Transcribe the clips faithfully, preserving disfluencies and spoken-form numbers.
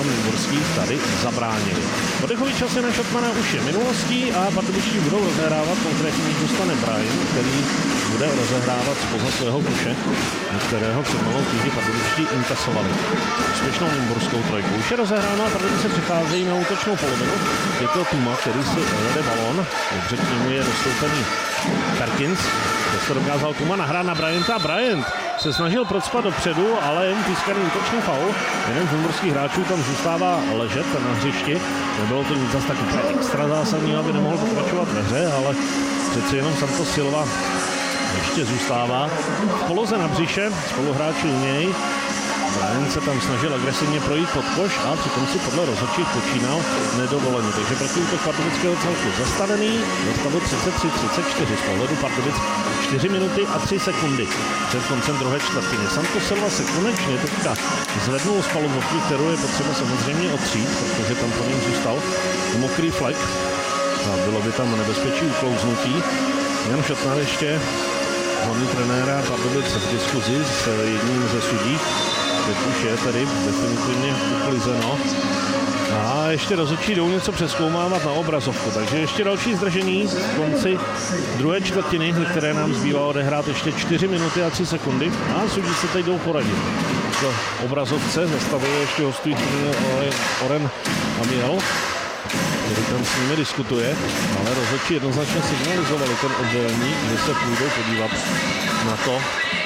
Nymburský tady zabránili. Oddechový čas je na Šotmana už je minulostí a pardubičtí budou rozehrávat, konkrétně když dostane Brian, který bude rozehrávat spoza svého kuše, kterého před malou chvíli pardubičtí inkasovali. Úspěšnou nymburskou trojku. Už je rozehrána, Pardubice přicházejí na útočnou polovinu. Je to Tuma, který si vede balón. Dobře k němu je dostoupený Perkins. To dokázal Tuma nahrát na Bryanta. Bryant se snažil procpat dopředu, ale jen pískaný útočný faul. Jeden z nymburských hráčů tam zůstává ležet na hřišti. Nebylo to nic zase tak úplně extra zásadní, aby nemohl pokračovat ve hře, ale přeci jenom Santos Silva ještě zůstává v poloze na břiše, spoluhráči u něj. Brian se tam snažil agresivně projít pod koš a přitom si podle rozhodčích počínal nedovoleně. Takže protiútok pardubického celku zastavený do stavu třicet tři třicet čtyři z pohledu Pardubic čtyři minuty a tři sekundy před koncem druhé čtvrtiny. Santos Silva se konečně teďka zvednul z palovky, kterou je potřeba samozřejmě otřít, protože tam po něm zůstal mokrý flek a bylo by tam nebezpečí uklouznutí. Jan Šotman ještě hlavní trenéra Pardubic v diskuzi s jedním ze sudí. Teď už je tady definitivně uklizeno. A ještě rozhodčí jdou něco přezkoumávat na obrazovku. Takže ještě další zdržení v konci druhé čtvrtiny, které nám zbývá odehrát ještě čtyři minuty a tři sekundy. A sudí se teď jdou poradit. V obrazovce zastavuje ještě hostující Oren Amiel, který tam s nimi diskutuje, ale rozhodčí jednoznačně signalizovali ten oddělení, kde se půjdou podívat na to,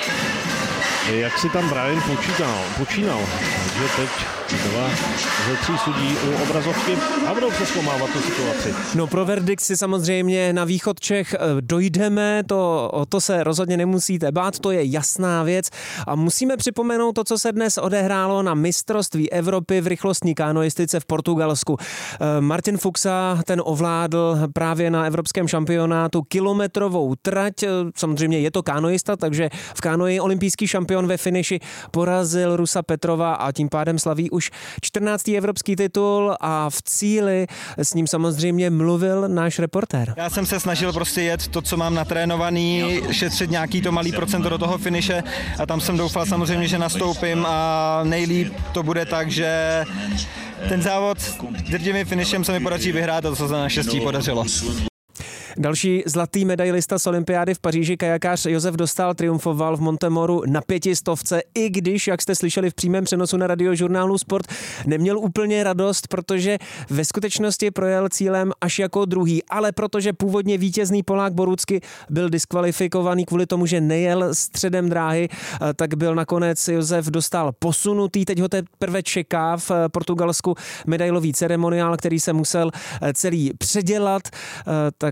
jak si tam Brian počínal. počínal. Takže teď dva ze tří sudí u obrazovky a budou přezkoumávat tu situaci. No pro verdikt si samozřejmě na východ Čech dojdeme, to, o to se rozhodně nemusíte bát, to je jasná věc a musíme připomenout to, co se dnes odehrálo na mistrovství Evropy v rychlostní kanoistice v Portugalsku. Martin Fuxa ten ovládl právě na evropském šampionátu kilometrovou trať, samozřejmě je to kanoista, takže v kanoji olympijský šampion ve finiši porazil Rusa Petrova a tím pádem slaví už čtrnáctý evropský titul a v cíli s ním samozřejmě mluvil náš reportér. Já jsem se snažil prostě jet to, co mám natrénovaný, šetřit nějaký to malý procento do toho finiše a tam jsem doufal samozřejmě, že nastoupím a nejlíp to bude tak, že ten závod drtivým finišem se mi podaří vyhrát a to se naštěstí podařilo. Další zlatý medailista z olympiády v Paříži, kajakář Josef Dostál, triumfoval v Montemoru na pětistovce, i když, jak jste slyšeli v přímém přenosu na Radiožurnálu Sport, neměl úplně radost, protože ve skutečnosti projel cílem až jako druhý, ale protože původně vítězný Polák Borucky byl diskvalifikovaný kvůli tomu, že nejel středem dráhy, tak byl nakonec Josef Dostál posunutý. Teď ho teprve čeká v Portugalsku medailový ceremoniál, který se musel celý předělat, tak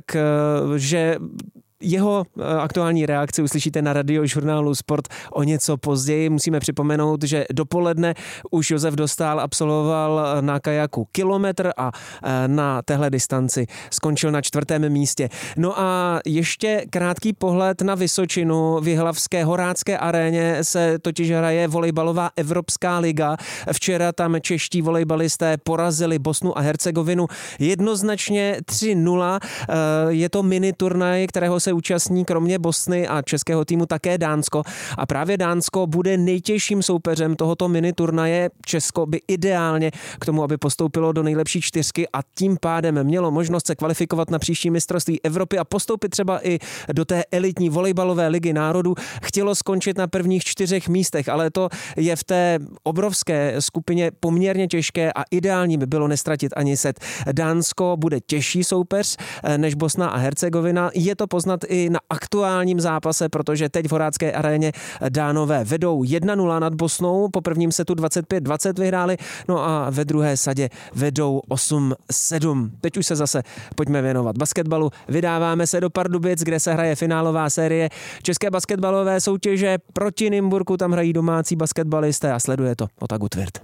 že jeho aktuální reakci uslyšíte na Radiožurnálu Sport o něco později. Musíme připomenout, že dopoledne už Josef Dostál absolvoval na kajaku kilometr a na téhle distanci skončil na čtvrtém místě. No a ještě krátký pohled na Vysočinu. V Jihlavské Horácké aréně se totiž hraje volejbalová Evropská liga. Včera tam čeští volejbalisté porazili Bosnu a Hercegovinu jednoznačně tři nula. Je to mini turnaj, kterého se účastní kromě Bosny a českého týmu také Dánsko. A právě Dánsko bude nejtěžším soupeřem tohoto mini turnaje. Česko by ideálně k tomu, aby postoupilo do nejlepší čtyřky a tím pádem mělo možnost se kvalifikovat na příští mistrovství Evropy a postoupit třeba i do té elitní volejbalové ligy národů. Chtělo skončit na prvních čtyřech místech, ale to je v té obrovské skupině poměrně těžké a ideální by bylo nestratit ani set. Dánsko bude těžší soupeř než Bosna a Hercegovina. Je to poznat i na aktuálním zápase, protože teď v Horácké aréně Dánové vedou jedna nula nad Bosnou, po prvním setu dvacet pět dvacet vyhráli, no a ve druhé sadě vedou osm sedm. Teď už se zase pojďme věnovat basketbalu. Vydáváme se do Pardubic, kde se hraje finálová série české basketbalové soutěže proti Nymburku, tam hrají domácí basketbalisté a sleduje to Otaku Tvirt.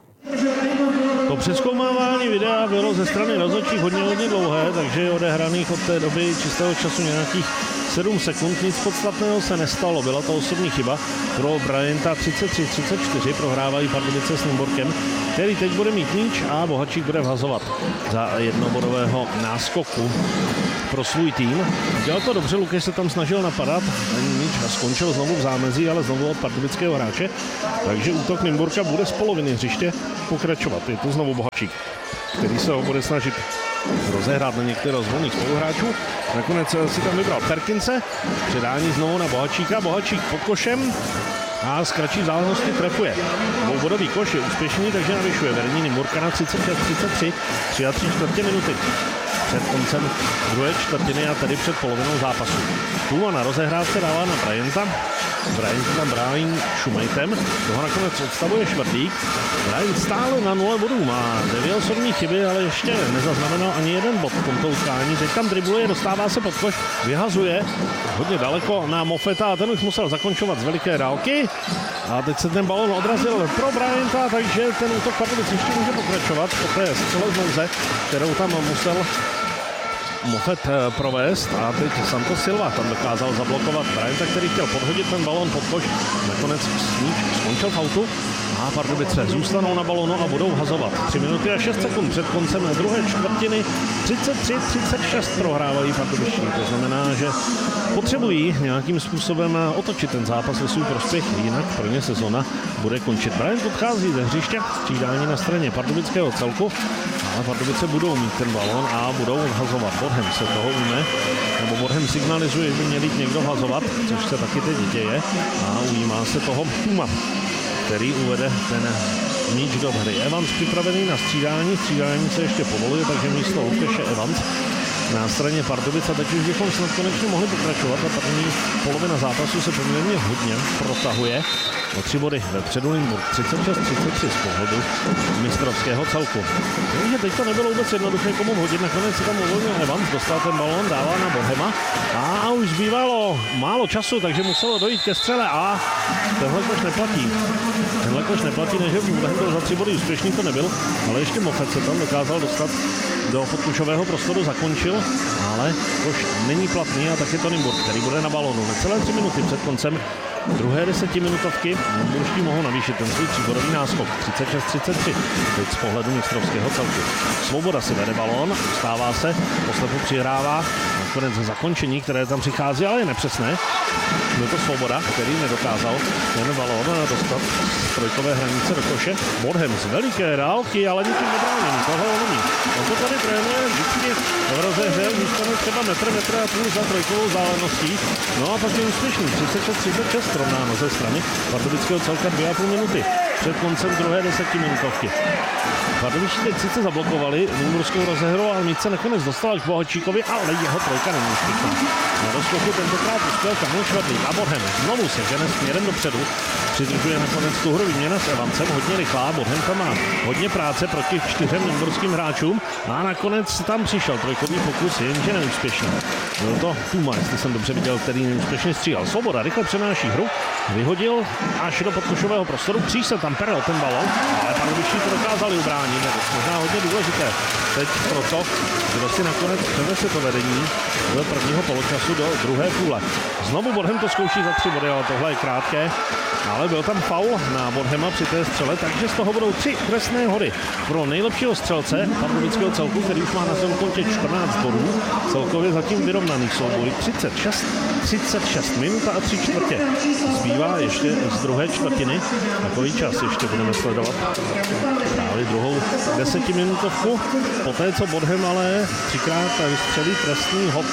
To přezkoumávání videa bylo ze strany rozhodčích hodně, hodně dlouhé, takže je odehraných od té doby čistého času nějakých sedm sekund. Nic podstatného se nestalo, byla to osobní chyba pro Bryanta. třicet tři třicet čtyři prohrávají Pardubice s Nymburkem, který teď bude mít míč a Bohačík bude vhazovat za jednobodového náskoku. pro svůj tým. Dělal to dobře, Lukáš se tam snažil napadat, nic a skončil znovu v zámezí, ale znovu od pardubického hráče. Takže útok Nymburka bude z poloviny hřiště pokračovat. Je to znovu Bohačík, který se ho bude snažit rozehrát na některé z volných spoluhráčů. Nakonec si tam vybral Perkinse, předání znovu na Bohačíka, Bohačík pod košem a z kratší vzdálenosti trefuje. Dvoubodový koš je úspěšný, takže navyšuje vedení Nymburka na třicet šest třicet tři, tři a tři čtvrtě minuty před koncem druhé čtvrtiny a tedy před polovinou zápasu. Tuma na rozehrávce dává na Bryanta. Bryant tam brání Šumejtem, toho nakonec odstavuje Švrtlík. Bryant stále na nule bodů, má dvě osobní chyby, ale ještě nezaznamenal ani jeden bod v tomto utkání. Teď tam dribluje, dostává se pod koš, vyhazuje hodně daleko na Moffetta a ten už musel zakončovat z veliké dálky. A teď se ten balon odrazil pro Bryanta, takže ten útok Pardubic ještě může pokračovat po té střele z nouze, kterou tam musel Moffett provést a teď Santos Silva tam dokázal zablokovat Bryanta, který chtěl podhodit ten balón pod koš. Nakonec Sníč skončil v autu a Pardubice zůstanou na balónu a budou hazovat. tři minuty a šest sekund před koncem druhé čtvrtiny. třicet tři třicet šest prohrávají Pardubičtí. To znamená, že potřebují nějakým způsobem otočit ten zápas ve svůj prospěch, jinak pro ně sezona bude končit. Bryant odchází ze hřiště, střídání na straně pardubického celku, ale Pardubice budou mít ten balón a budou hazovat. Bodhem se toho ujme, nebo Bodhem signalizuje, že by měl jít někdo hazovat, což se taky teď děje a ujímá se toho Tuma, který uvede ten míč do hry. Evans připravený na střídání, střídání se ještě povoluje, takže místo Lukáše Evans na straně Pardubic a teď už bychom snad konečně mohli pokračovat a první polovina zápasu se poměrně hodně protahuje. O tři body vepředu Nymburk třicet šest třicet tři z pohledu mistrovského celku. Takže teď to nebylo vůbec jednoduché komu hodit, nakonec se tam uvolnil Evans, dostal ten balón, dává na Bohema a už zbývalo málo času, takže muselo dojít ke střele a tenhle koš neplatí. Tenhle koš neplatí, než Bohem byl za tři body úspěšný, to nebyl, ale ještě Moffett se tam dokázal dostat do podkušového prostoru, zakončil, ale koš není platný a tak je to Nymburk, který bude na balónu. Necelé tři minuty před koncem druhé desetiminutovky Nymburští mohou navýšit ten svůj tříbodový náskok třicet šest třicet tři teď z pohledu mistrovského celku. Svoboda si vede balón, stává se, poslepu přihrává, nakonec zakončení, které tam přichází, ale je nepřesné. Byl to Svoboda, který nedokázal ten balón dostat z trojkové hranice do koše. Bodhem z veliké dálky, ale nikým nebráněný, tohle on umí. On to tady trénuje vždycky v rozehře, zůstane třeba metr, metr a půl za trojkovou záleností. No a pak je úspěšný, třicet šest třicet šest rovnáno ze strany pardubického celka dvě a půl minuty před koncem druhé desetiminutovky. Pardubičtí teď sice zablokovali nymburskou rozehru, ale míč se nakonec dostal k Bohačíkovi, ale jeho trojka není úspěšná. Na rozkoku tentokrát uspěl Kamil Švrtlík a Bodhem znovu se žene směrem dopředu. Přidržuje nakonec tu hru výměna s Evansem, hodně rychlá, Bodhem tam má hodně práce proti čtyřem nymburským hráčům a nakonec tam přišel trojkový pokus, jenže neúspěšný. Byl to Tuma, jestli jsem dobře viděl, který neúspěšně střílel. Svoboda rychle přenáší hru, vyhodil až do podkušového prostoru, kříž se tam perel ten balon, ale Pardubičtí to dokázali ubránit. Možná hodně důležité teď proto, kdo si nakonec přenese to vedení do prvního poločasu do druhé půle. Znovu Bodhem to zkouší za tři body, ale tohle je krátké. Ale byl tam faul na Bodhema při té střele, takže z toho budou tři trestné hody pro nejlepšího střelce pardubického celku, který už má na svém kontě čtrnáct bodů. Celkově zatím vyrovnaný souboj třicet šest třicet šest minuta a tři čtvrtě. Zbývá ještě z druhé čtvrtiny. Takový čas ještě budeme sledovat právě druhou desetiminutovku. Poté, co Bodhem ale třikrát vystřelí trestný hod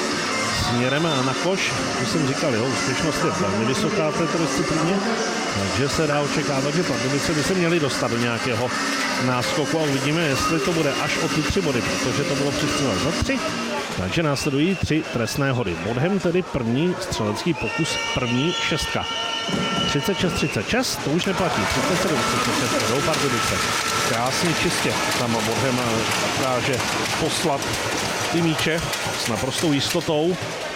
směrem na koš, to jsem říkal, jeho úspěšnost je velmi vysoká v této disciplíně, takže se dá očekávat, že Pardubice by se měli dostat do nějakého náskoku a uvidíme, jestli to bude až o ty tři body, protože to bylo přistřeleno za tři, takže následují tři trestné hody. Bodhem tedy první střelecký pokus, první šestka. třicet šest třicet šest, to už neplatí, třicet sedm třicet šest, do Pardubice. Krásně čistě tam Bodhem dokáže poslat ty míče s naprostou jistotou.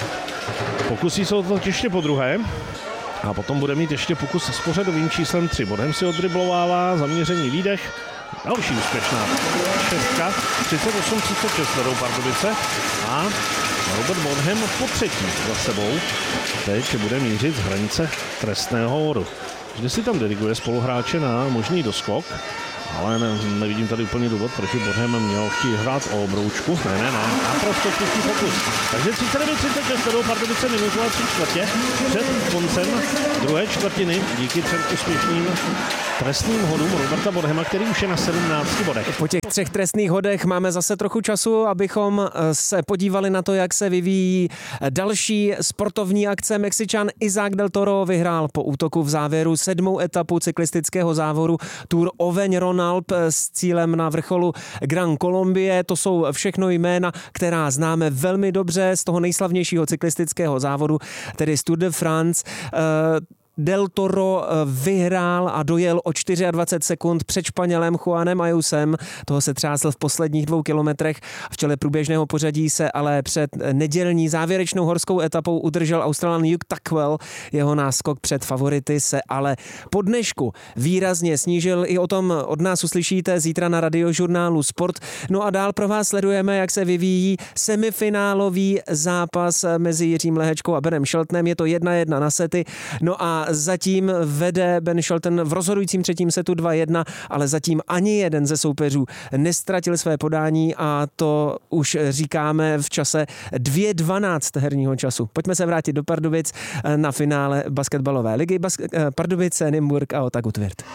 Pokusí se to ještě po druhé a potom bude mít ještě pokus s pořadovým číslem tři. Bodhem si odriblovává, zaměření výdech, další úspěšná šestka, třicet osm třicet šest vedou Pardubice a Robert Bodhem po třetí za sebou teď bude mířit z hranice trestného hodu. Vždy si tam diriguje spoluhráče na možný doskok ale ne, nevidím tady úplně důvod, proč by Bodhem měl chtít hrát o broučku. Ne, ne, ne, naprosto čistý pokus. Takže třicet devět třicet šest vedou Pardubice minutu a tři čtvrtě před koncem druhé čtvrtiny díky třem úspěšným trestným hodům Roberta Bodhema, který už je na sedmnácti bodech. Po těch třech trestných hodech máme zase trochu času, abychom se podívali na to, jak se vyvíjí další sportovní akce. Mexičan Isaac del Toro vyhrál po útoku v závěru sedmou etapu cyklistického závodu Tour Auvergne Rhône-Alpes s cílem na vrcholu Gran Colombie. To jsou všechno jména, která známe velmi dobře z toho nejslavnějšího cyklistického závodu, tedy z Tour de France. Del Toro vyhrál a dojel o dvacet čtyři sekund před Španělem Juanem Ayusem. Toho se třásl v posledních dvou kilometrech. V čele průběžného pořadí se ale před nedělní závěrečnou horskou etapou udržel Australan Hugh Tuckwell. Jeho náskok před favority se ale po dnešku výrazně snížil. I o tom od nás uslyšíte zítra na Radiožurnálu Sport. No a dál pro vás sledujeme, jak se vyvíjí semifinálový zápas mezi Jiřím Lehečkou a Benem Sheltonem. Je to jedna jedna na sety. No a zatím vede Ben Shelton v rozhodujícím třetím setu dva jedna, ale zatím ani jeden ze soupeřů nestratil své podání a to už říkáme v čase dvě dvanáct herního času. Pojďme se vrátit do Pardubic na finále basketbalové ligy. Bas- Pardubice, Nymburk a Otago Tvrd.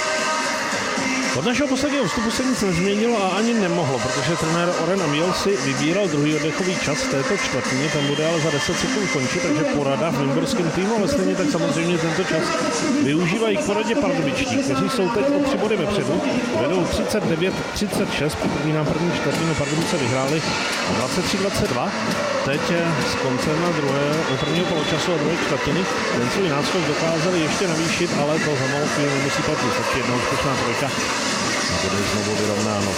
Od našeho posledního vstupu se nic nezměnilo a ani nemohlo, protože trenér Oren Amiel si vybíral druhý oddechový čas v této čtvrtině, ten bude ale za deset sekund končit, takže porada v nymburském týmu, ale stejně tak samozřejmě tento čas využívají k poradě pardubičtí, kteří jsou teď o tři body vepředu, vedou třicet devět třicet šest, připomínám první čtvrtinu, Pardubice vyhráli dvacet tři dvacet dva, teď s koncem na druhé, prvního poločasu a druhé čtvrtiny, ten svůj náskok dokázali ještě navýšit, ale to za malou chvíli nemusí platit, tak jedna úspěšná trojka. A bude znovu vyrovnáno.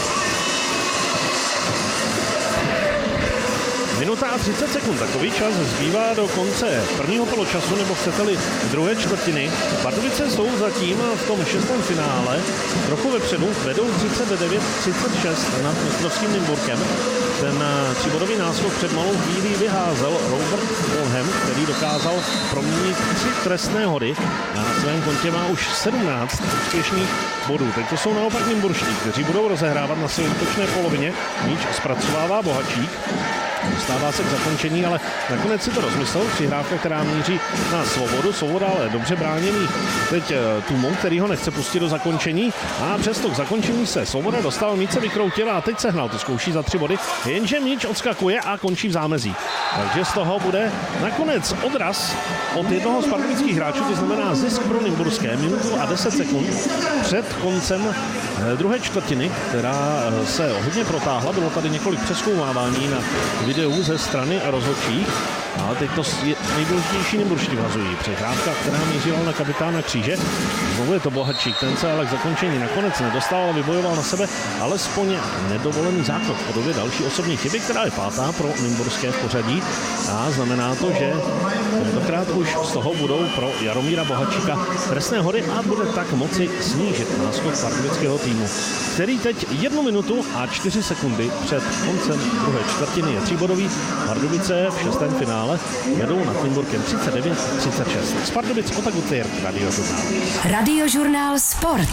Minuta a třicet sekund, takový čas zbývá do konce prvního poločasu, nebo chcete-li druhé čtvrtiny. Pardubice jsou zatím v tom šestém finále trochu vepředu, vedou třicet devět třicet šest nad mistrovským Nymburkem. Ten tříbodový náskok před malou chvílí vyházel Robert Bodhem, který dokázal proměnit tři trestné hody a na svém kontě má už sedmnáct úspěšných bodů. Teď to jsou naopak nymburští, kteří budou rozehrávat na své útočné polovině. Míč zpracovává Bohačík. Dostává se k zakončení, ale nakonec si to rozmyslel. Přihrávka, která míří na Svobodu. Svoboda ale dobře bráněný teď Tumou, který ho nechce pustit do zakončení. A přesto k zakončení se Svoboda dostal, míč se vykroutil a teď sehnal. To zkouší za tři body. Jenže míč odskakuje a končí v zámezí. Takže z toho bude nakonec odraz od jednoho z pardubických hráčů, to znamená zisk pro nymburské. Minutu a deset sekund před koncem druhé čtvrtiny, která se hodně protáhla. Bylo tady několik přezkoumávání na videu ze strany rozhodčích. A teď to nejdůležitější nymburští vhazují. Přehrávka, která mířila na kapitána Kříže. Znovu je to Bohačík, ten se ale k zakončení nakonec nedostal, ale vybojoval na sebe alespoň nedovolený základ v podobě další osobní chyby, která je pátá pro nymburské v pořadí. A znamená to, že tentokrát už z toho budou pro Jaromíra Bohačíka trestné hody a bude tak moci snížit náskok pardubického týmu, který teď jednu minutu a čtyři sekundy před koncem druhé čtvrtiny je tříbodový. Pardubice v šestém finále vedou nad Nymburkem třicet devět třicet šest. Z Pardubic Otago Tvrd, Radiožurnál. Radiožurnál Sport.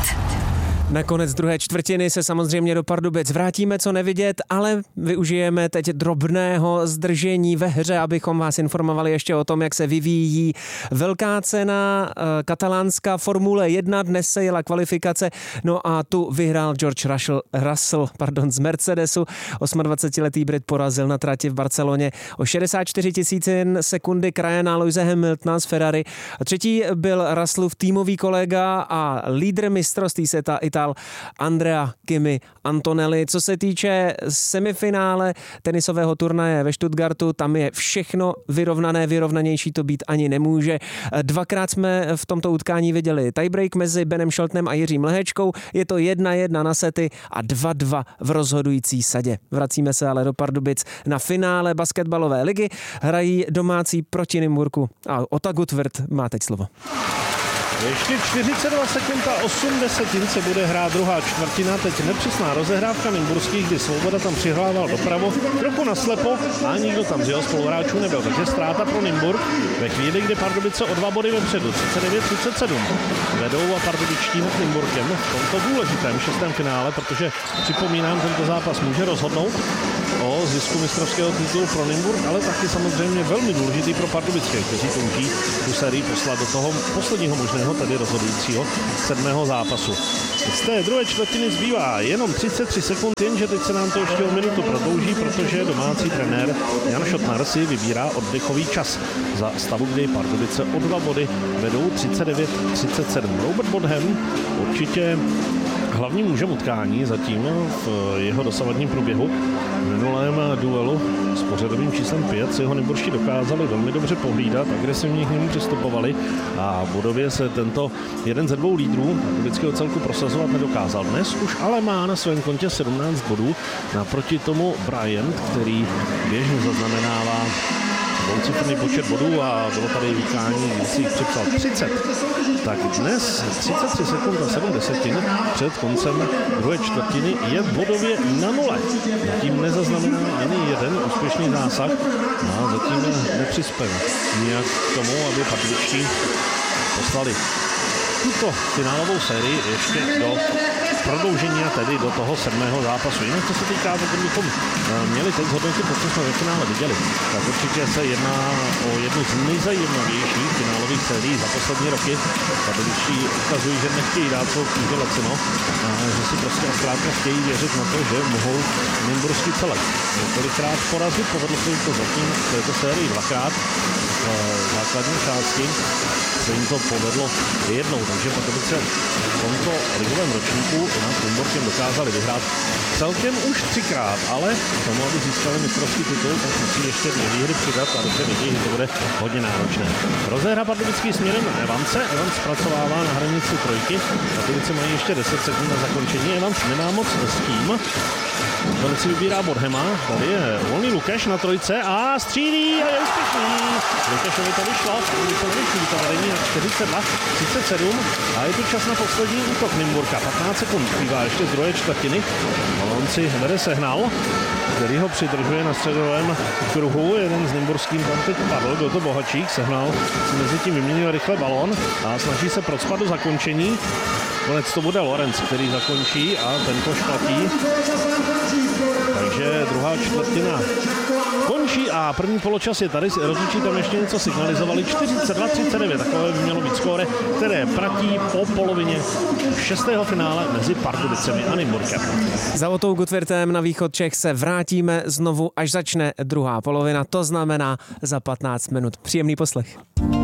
Na konec druhé čtvrtiny se samozřejmě do Pardubic vrátíme, co nevidět, ale využijeme teď drobného zdržení ve hře, abychom vás informovali ještě o tom, jak se vyvíjí velká cena katalánská Formule jedna. Dnes se jela kvalifikace, no a tu vyhrál George Russell, Russell pardon, z Mercedesu. dvacetosmiletý Brit porazil na trati v Barceloně o šedesát čtyři tisícin sekundy Ryana Lewise Hamiltona z Ferrari. Třetí byl Russellův týmový kolega a lídr mistrovství světa Ital Andrea Kimi Antonelli. Co se týče semifinále tenisového turnaje ve Stuttgartu, tam je všechno vyrovnané, vyrovnanější to být ani nemůže. Dvakrát jsme v tomto utkání viděli tiebreak mezi Benem Sheltonem a Jiřím Lehečkou. Je to jedna jedna na sety a dva dva v rozhodující sadě. Vracíme se ale do Pardubic na finále basketbalové ligy. Hrají domácí proti Nymburku a Otago Tvrd má teď slovo. Ještě čtyřicet dva sekund a osm desetin se bude hrát druhá čtvrtina. Teď nepřesná rozehrávka nymburských, kdy Svoboda tam přihrával dopravo, trochu naslepo a nikdo tam z jeho spoluhráčů nebyl. Takže ztráta pro Nymburk ve chvíli, kdy Pardubice o dva body vepředu. třicet devět třicet sedm. Vedou a pardubičtí nad Nymburkem v tomto důležitém šestém finále, protože připomínám, tento zápas může rozhodnout o zisku mistrovského titulu pro Nymburk, ale taky samozřejmě velmi důležitý pro Pardubické, kteří touží tu sérii poslat do toho posledního možného, tedy rozhodujícího sedmého zápasu. Z té druhé čtvrtiny zbývá jenom třicet tři sekund, jenže teď se nám to ještě o minutu prodlouží, protože domácí trenér Jan Šotnar si vybírá oddechový čas za stavu, kdy Pardubice o dva body vedou třicet devět třicet sedm. Robert Bodhem určitě hlavním mužem utkání zatím v jeho dosavadním průběhu. V minulém duelu s pořadovým číslem pět si ho nymburští dokázali velmi dobře pohlídat, agresivně k němu přistupovali a bodově se tento jeden ze dvou lídrů pardubického celku prosazovat nedokázal. Dnes už ale má na svém kontě sedmnáct bodů, naproti tomu Bryant, který běžně zaznamenává dvouciferný počet bodů a bylo tady utkání, kdy si jich připsal třicet. Tak dnes třicet tři sekund a sedm desetin před koncem druhé čtvrtiny je bodově na nule. Zatím nezaznamená ani jeden úspěšný zásah a zatím nepřispěl nijak k tomu, aby pardubičtí poslali tuto finálovou sérii ještě do prodloužení a tedy do toho sedmého zápasu. Jinak co se týká, pokud bychom měli teď zhodnotit, co jsme ve finále viděli, tak určitě se jedná o jednu z nejzajímavějších finálových sérií za poslední roky. Pardubičtí ukazují, že nechtějí dát svou kůži lacino, že si prostě zkrátka chtějí věřit na to, že mohou nymburský celek několikrát porazit. Povedlo se jim to zatím v této sérii dvakrát v základní části. Se jim to povedlo jednou, takže Pardubice v tomto ligovém ročníku nad Nymburkem dokázali vyhrát celkem už třikrát, ale tomu, aby získali mistrovský titul, tak musí ještě dvě výhry přidat a dobře vidí, že to bude hodně náročné. Rozehra pardubický směrem Evance, Evans zpracovává na hranici trojky, Pardubice mají ještě deset sekund na zakončení, Evans nemá moc s tím. On si vybírá Bodhema, tady je volný Lukeš na trojce a střílí a je úspěšný. Lukešovi to vyšlo, to nevyšlo to vedení na čtyřicet dva třicet sedm a je tu čas na poslední útok Nymburka. patnáct sekund zbývá ještě z druhé čtvrtiny. On si vede Sehnal, který ho přidržuje na středovém kruhu. Jeden z nymburským tam teď padl, byl to Bohačík. Sehnal si mezi tím vyměnil rychle balón a snaží se procpat do zakončení. Konec to bude Lorenz, který zakončí a ten koš platí. Takže druhá čtvrtina končí a první poločas je tady. Rozhodčí tam ještě něco signalizovali. čtyřicet dva třicet devět, takové by mělo být skóre, které platí po polovině šestého finále mezi Pardubicemi a Nymburkem. Za Otou Gutwirtem na východ Čech se vrátíme znovu, až začne druhá polovina. To znamená za patnáct minut. Příjemný poslech.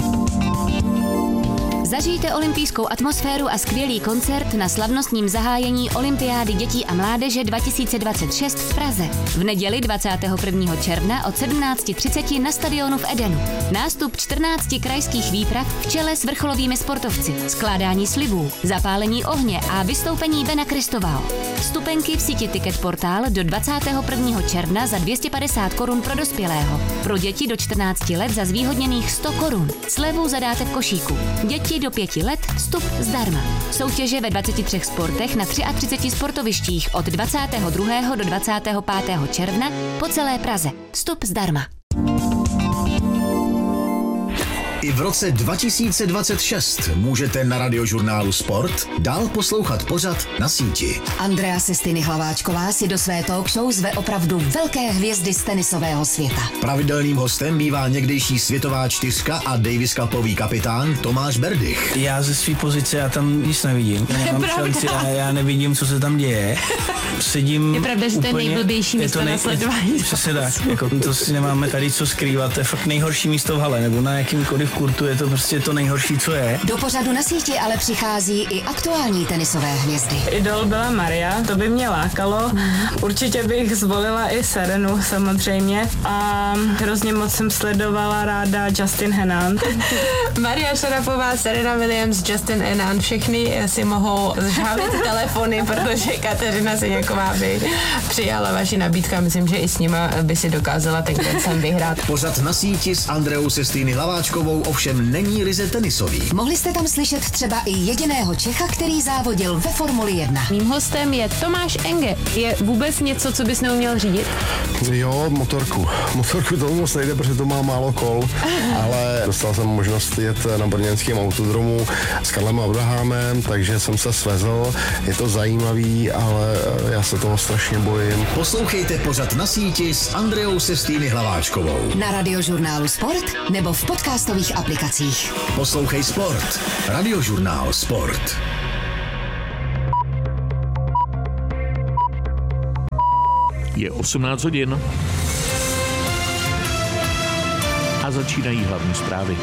Zažijte olympijskou atmosféru a skvělý koncert na slavnostním zahájení Olympiády dětí a mládeže dva tisíce dvacet šest v Praze. V neděli dvacátého prvního června od sedmnáct třicet na stadionu v Edenu. Nástup čtrnácti krajských výprav v čele s vrcholovými sportovci, skládání slibů, zapálení ohně a vystoupení Bena Kristoval. Vstupenky v síti Ticket Portál do dvacátého prvního června za dvě stě padesát korun pro dospělého. Pro děti do čtrnácti let za zvýhodněných sto korun. Slevu zadáte v košíku. Děti do pěti let vstup zdarma. Soutěže ve dvaceti třech sportech na třiadvaceti třech sportovištích od dvacátého druhého do dvacátého pátého června po celé Praze. Vstup zdarma. I v roce dva tisíce dvacet šest můžete na Radiožurnálu Sport dál poslouchat pořad Na síti. Andrea Sestiny Hlaváčková si do své talk show zve opravdu velké hvězdy z tenisového světa. Pravidelným hostem bývá někdejší světová čtyřka a Davis Cupový kapitán Tomáš Berdych. Já ze své pozice já tam nic nevidím. Já nemám šanci a já nevidím, co se tam děje. Sedím. Je pravda, že to je nejblbější místo na sledování. Přesně tak. Jako, to si nemáme tady co skrývat. To je fakt nejhorší místo v hale nebo na jakýmkoliv kurtu je to prostě to nejhorší, co je. Do pořadu Na síti ale přichází i aktuální tenisové hvězdy. Idol byla Maria, to by mě lákalo. Určitě bych zvolila i Serenu samozřejmě a hrozně moc jsem sledovala ráda Justin Henan. Maria Šarapová, Serena Williams, Justin Henan, všechny si mohou zžálit telefony, protože Kateřina Siněková by přijala vaši nabídku. Myslím, že i s nima by si dokázala ten koncem vyhrát. Pořad Na síti s Andreou Sestýny Hlaváčkovou ovšem není ryze tenisový. Mohli jste tam slyšet třeba i jediného Čecha, který závodil ve Formuli jedna. Mým hostem je Tomáš Enge. Je vůbec něco, co bys neuměl řídit? Jo, motorku. Motorku to moc nejde, protože to má málo kol, ale dostal jsem možnost jet na brněnském autodromu s Karlem Abrahamem, takže jsem se svezl. Je to zajímavý, ale já se toho strašně bojím. Poslouchejte pořad Na síti s Andreou Sestýny Hlaváčkovou. Na Radiožurnálu Sport nebo v podcastových aplikacích. Poslouchej Sport. Radiožurnál Sport. Je osmnáct hodin a začínají hlavní zprávy.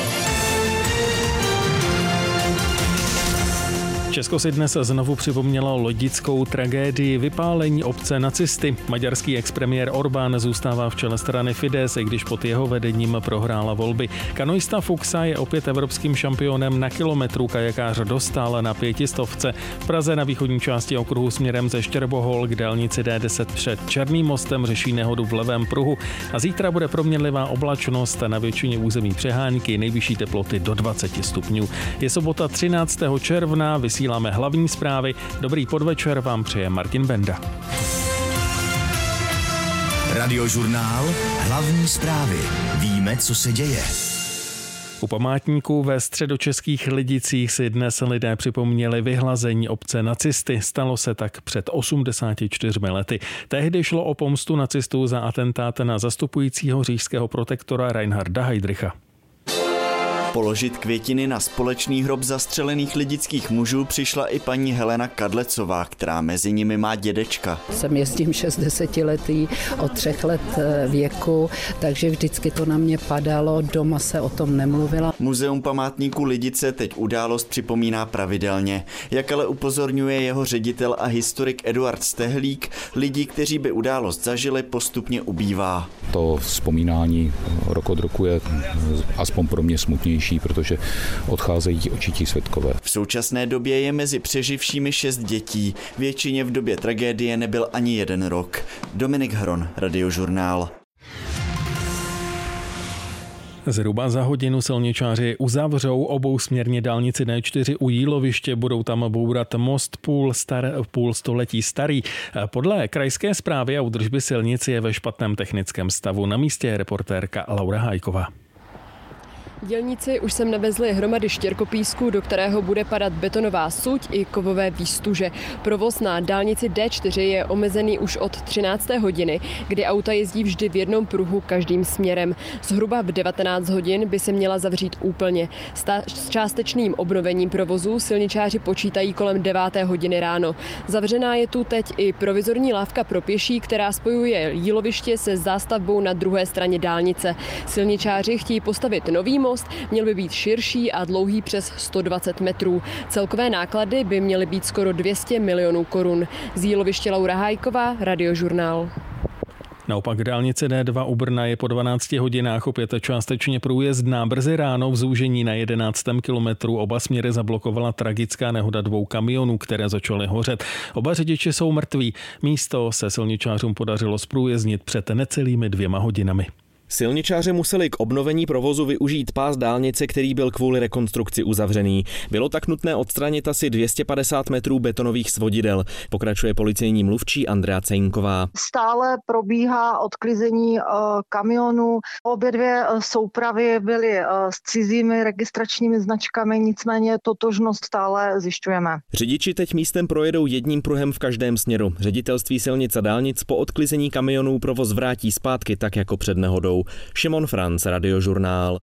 Česko si dnes znovu připomnělo lodickou tragédii vypálení obce nacisty. Maďarský expremiér Orbán zůstává v čele strany Fidesz, i když pod jeho vedením prohrála volby. Kanoista Fuchsa je opět evropským šampionem na kilometru, kajakář dostal na pětistovce. V Praze na východní části okruhu směrem ze Štěrbohol k dálnici D deset před Černým mostem řeší nehodu v levém pruhu a zítra bude proměnlivá oblačnost, na většině území přehánky, nejvyšší teploty do dvacet stupňů. Je sobota třináctého června, vysíláme hlavní zprávy. Dobrý podvečer vám přeje Martin Benda. Radiožurnál Hlavní zprávy. Víme, co se děje. U památníků ve středočeských Lidicích si dnes lidé připomněli vyhlazení obce nacisty. Stalo se tak před osmdesáti čtyřmi lety. Tehdy šlo o pomstu nacistů za atentát na zastupujícího říšského protektora Reinharda Heydricha. Položit květiny na společný hrob zastřelených lidických mužů přišla i paní Helena Kadlecová, která mezi nimi má dědečka. Jsem jezdím šestdesetiletý od třech let věku, takže vždycky to na mě padalo, doma se o tom nemluvila. Muzeum památníků Lidice teď událost připomíná pravidelně. Jak ale upozorňuje jeho ředitel a historik Eduard Stehlík, lidí, kteří by událost zažili, postupně ubývá. To vzpomínání rok od roku je aspoň pro mě smutnější, protože odcházejí ti očití svědkové. V současné době je mezi přeživšími šest dětí. Většině v době tragédie nebyl ani jeden rok. Dominik Hron, Radiožurnál. Zhruba za hodinu silničáři uzavřou obousměrně dálnici D čtyři u Jíloviště, budou tam bourat most půl, star, půl století starý. Podle krajské správy a údržby silnic je ve špatném technickém stavu. Na místě je reportérka Laura Hájková. Dělníci už sem navezli hromady štěrkopísku, do kterého bude padat betonová suť i kovové výstuže. Provoz na dálnici D čtyři je omezený už od třinácté hodiny, kdy auta jezdí vždy v jednom pruhu každým směrem. Zhruba v devatenáct hodin by se měla zavřít úplně. S částečným obnovením provozu silničáři počítají kolem deváté hodiny ráno. Zavřená je tu teď i provizorní lávka pro pěší, která spojuje Jíloviště se zástavbou na druhé straně dálnice. Silničáři chtějí postavit nový most, měl by být širší a dlouhý přes sto dvacet metrů. Celkové náklady by měly být skoro dvě stě milionů korun. Z Jíloviště Laura Hájková, Radiožurnál. Naopak dálnice D dva u Brna je po dvanácti hodinách opět částečně průjezdná. Brzy ráno v zúžení na jedenáctém kilometru oba směry zablokovala tragická nehoda dvou kamionů, které začaly hořet. Oba řidiči jsou mrtví. Místo se silničářům podařilo zprůjezdnit před necelými dvěma hodinami. Silničáři museli k obnovení provozu využít pás dálnice, který byl kvůli rekonstrukci uzavřený. Bylo tak nutné odstranit asi dvě stě padesát metrů betonových svodidel. Pokračuje policejní mluvčí Andrea Cejnková. Stále probíhá odklizení uh, kamionů. Obě dvě uh, soupravy byly uh, s cizími registračními značkami, nicméně totožnost stále zjišťujeme. Řidiči teď místem projedou jedním pruhem v každém směru. Ředitelství silnic a dálnic po odklizení kamionů provoz vrátí zpátky tak jako před nehodou. Šimon Franc, Radiožurnál.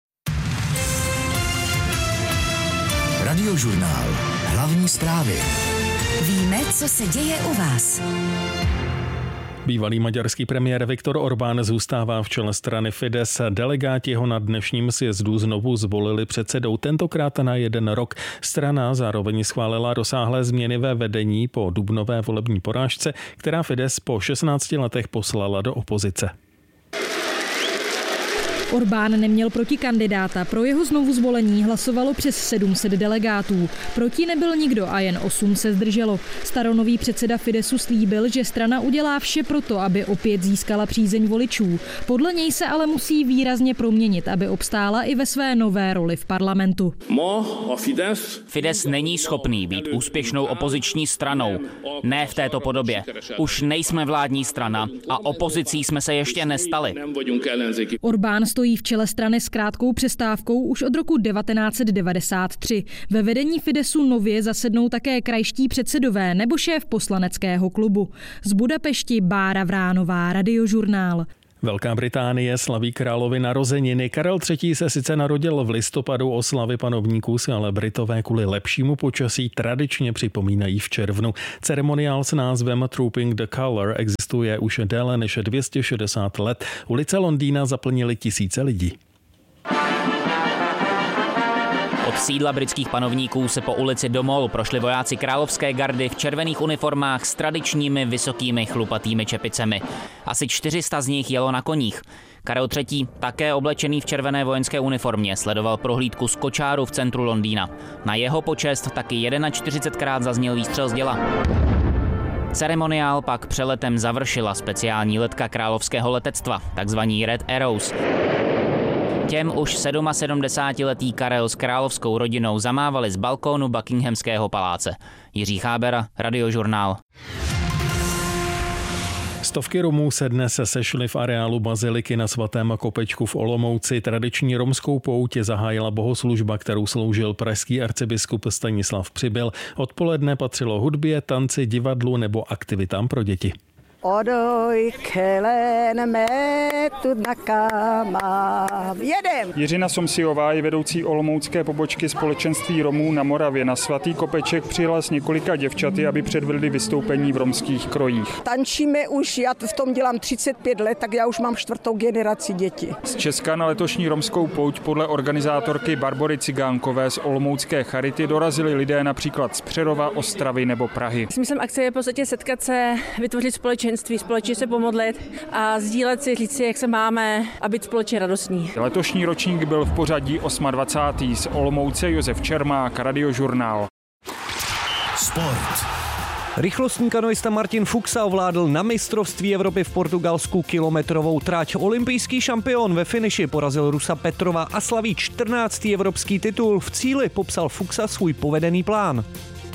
Radiožurnál. Hlavní zprávy. Víme, co se děje u vás. Bývalý maďarský premiér Viktor Orbán zůstává v čele strany Fidesz. Delegáti ho na dnešním sjezdu znovu zvolili předsedou, tentokrát na jeden rok. Strana zároveň schválila rozsáhlé změny ve vedení po dubnové volební porážce, která Fidesz po šestnácti letech poslala do opozice. Orbán neměl protikandidáta, pro jeho znovu zvolení hlasovalo přes sedm set delegátů. Proti nebyl nikdo a jen osm se zdrželo. Staronový předseda Fidesu slíbil, že strana udělá vše proto, aby opět získala přízeň voličů. Podle něj se ale musí výrazně proměnit, aby obstála i ve své nové roli v parlamentu. Fides není schopný být úspěšnou opoziční stranou. Ne v této podobě. Už nejsme vládní strana a opozicí jsme se ještě nestali. Orbán stojí v čele strany s krátkou přestávkou už od roku devatenáct set devadesát tři. Ve vedení Fidesu nově zasednou také krajští předsedové nebo šéf poslaneckého klubu. Z Budapešti Bára Vránová, Radiožurnál. Velká Británie slaví královy narozeniny. Karel třetí. se sice narodil v listopadu, oslavy panovníků si ale Britové kvůli lepšímu počasí tradičně připomínají v červnu. Ceremoniál s názvem Trooping the Colour existuje už déle než dvě stě šedesát let. Ulice Londýna zaplnily tisíce lidí. Od sídla britských panovníků se po ulici do Mall prošli vojáci královské gardy v červených uniformách s tradičními vysokými chlupatými čepicemi. Asi čtyři sta z nich jelo na koních. Karel třetí., také oblečený v červené vojenské uniformě, sledoval prohlídku z kočáru v centru Londýna. Na jeho počest taky čtyřicetkrát zazněl výstřel z děla. Ceremoniál pak přeletem završila speciální letka královského letectva, takzvaní Red Arrows. Těm už sedmdesátletý Karel s královskou rodinou zamávali z balkónu Buckinghamského paláce. Jiří Chábera, Radiožurnál. Stovky Romů se dnes sešly v areálu baziliky na Svatém Kopečku v Olomouci. Tradiční romskou pouť zahájila bohoslužba, kterou sloužil pražský arcibiskup Stanislav Přibyl. Odpoledne patřilo hudbě, tanci, divadlu nebo aktivitám pro děti. Odoj, kelenme, tudnakama. Jedem! Jiřina Somsiová je vedoucí olomoucké pobočky společenství Romů na Moravě. Na Svatý Kopeček přijela s několika děvčaty, aby předvedli vystoupení v romských krojích. Tančíme už, já v tom dělám třicet pět let, tak já už mám čtvrtou generaci dětí. Z Česka na letošní romskou pouť podle organizátorky Barbory Cigánkové z olomoucké Charity dorazili lidé například z Přerova, Ostravy nebo Prahy. Smyslem akce je v podstatě setkat se, vytvořit společenství, společně se pomodlit a sdílet si, říct si, jak se máme a být společně radostní. Letošní ročník byl v pořadí dvacátého osmého Z Olomouce Josef Čermák, Radiožurnál. Sport. Rychlostní kanoista Martin Fuxa ovládl na mistrovství Evropy v Portugalsku kilometrovou trať. Olympijský šampion ve finiši porazil Rusa Petrova a slaví čtrnáctý evropský titul. V cíli popsal Fuxa svůj povedený plán.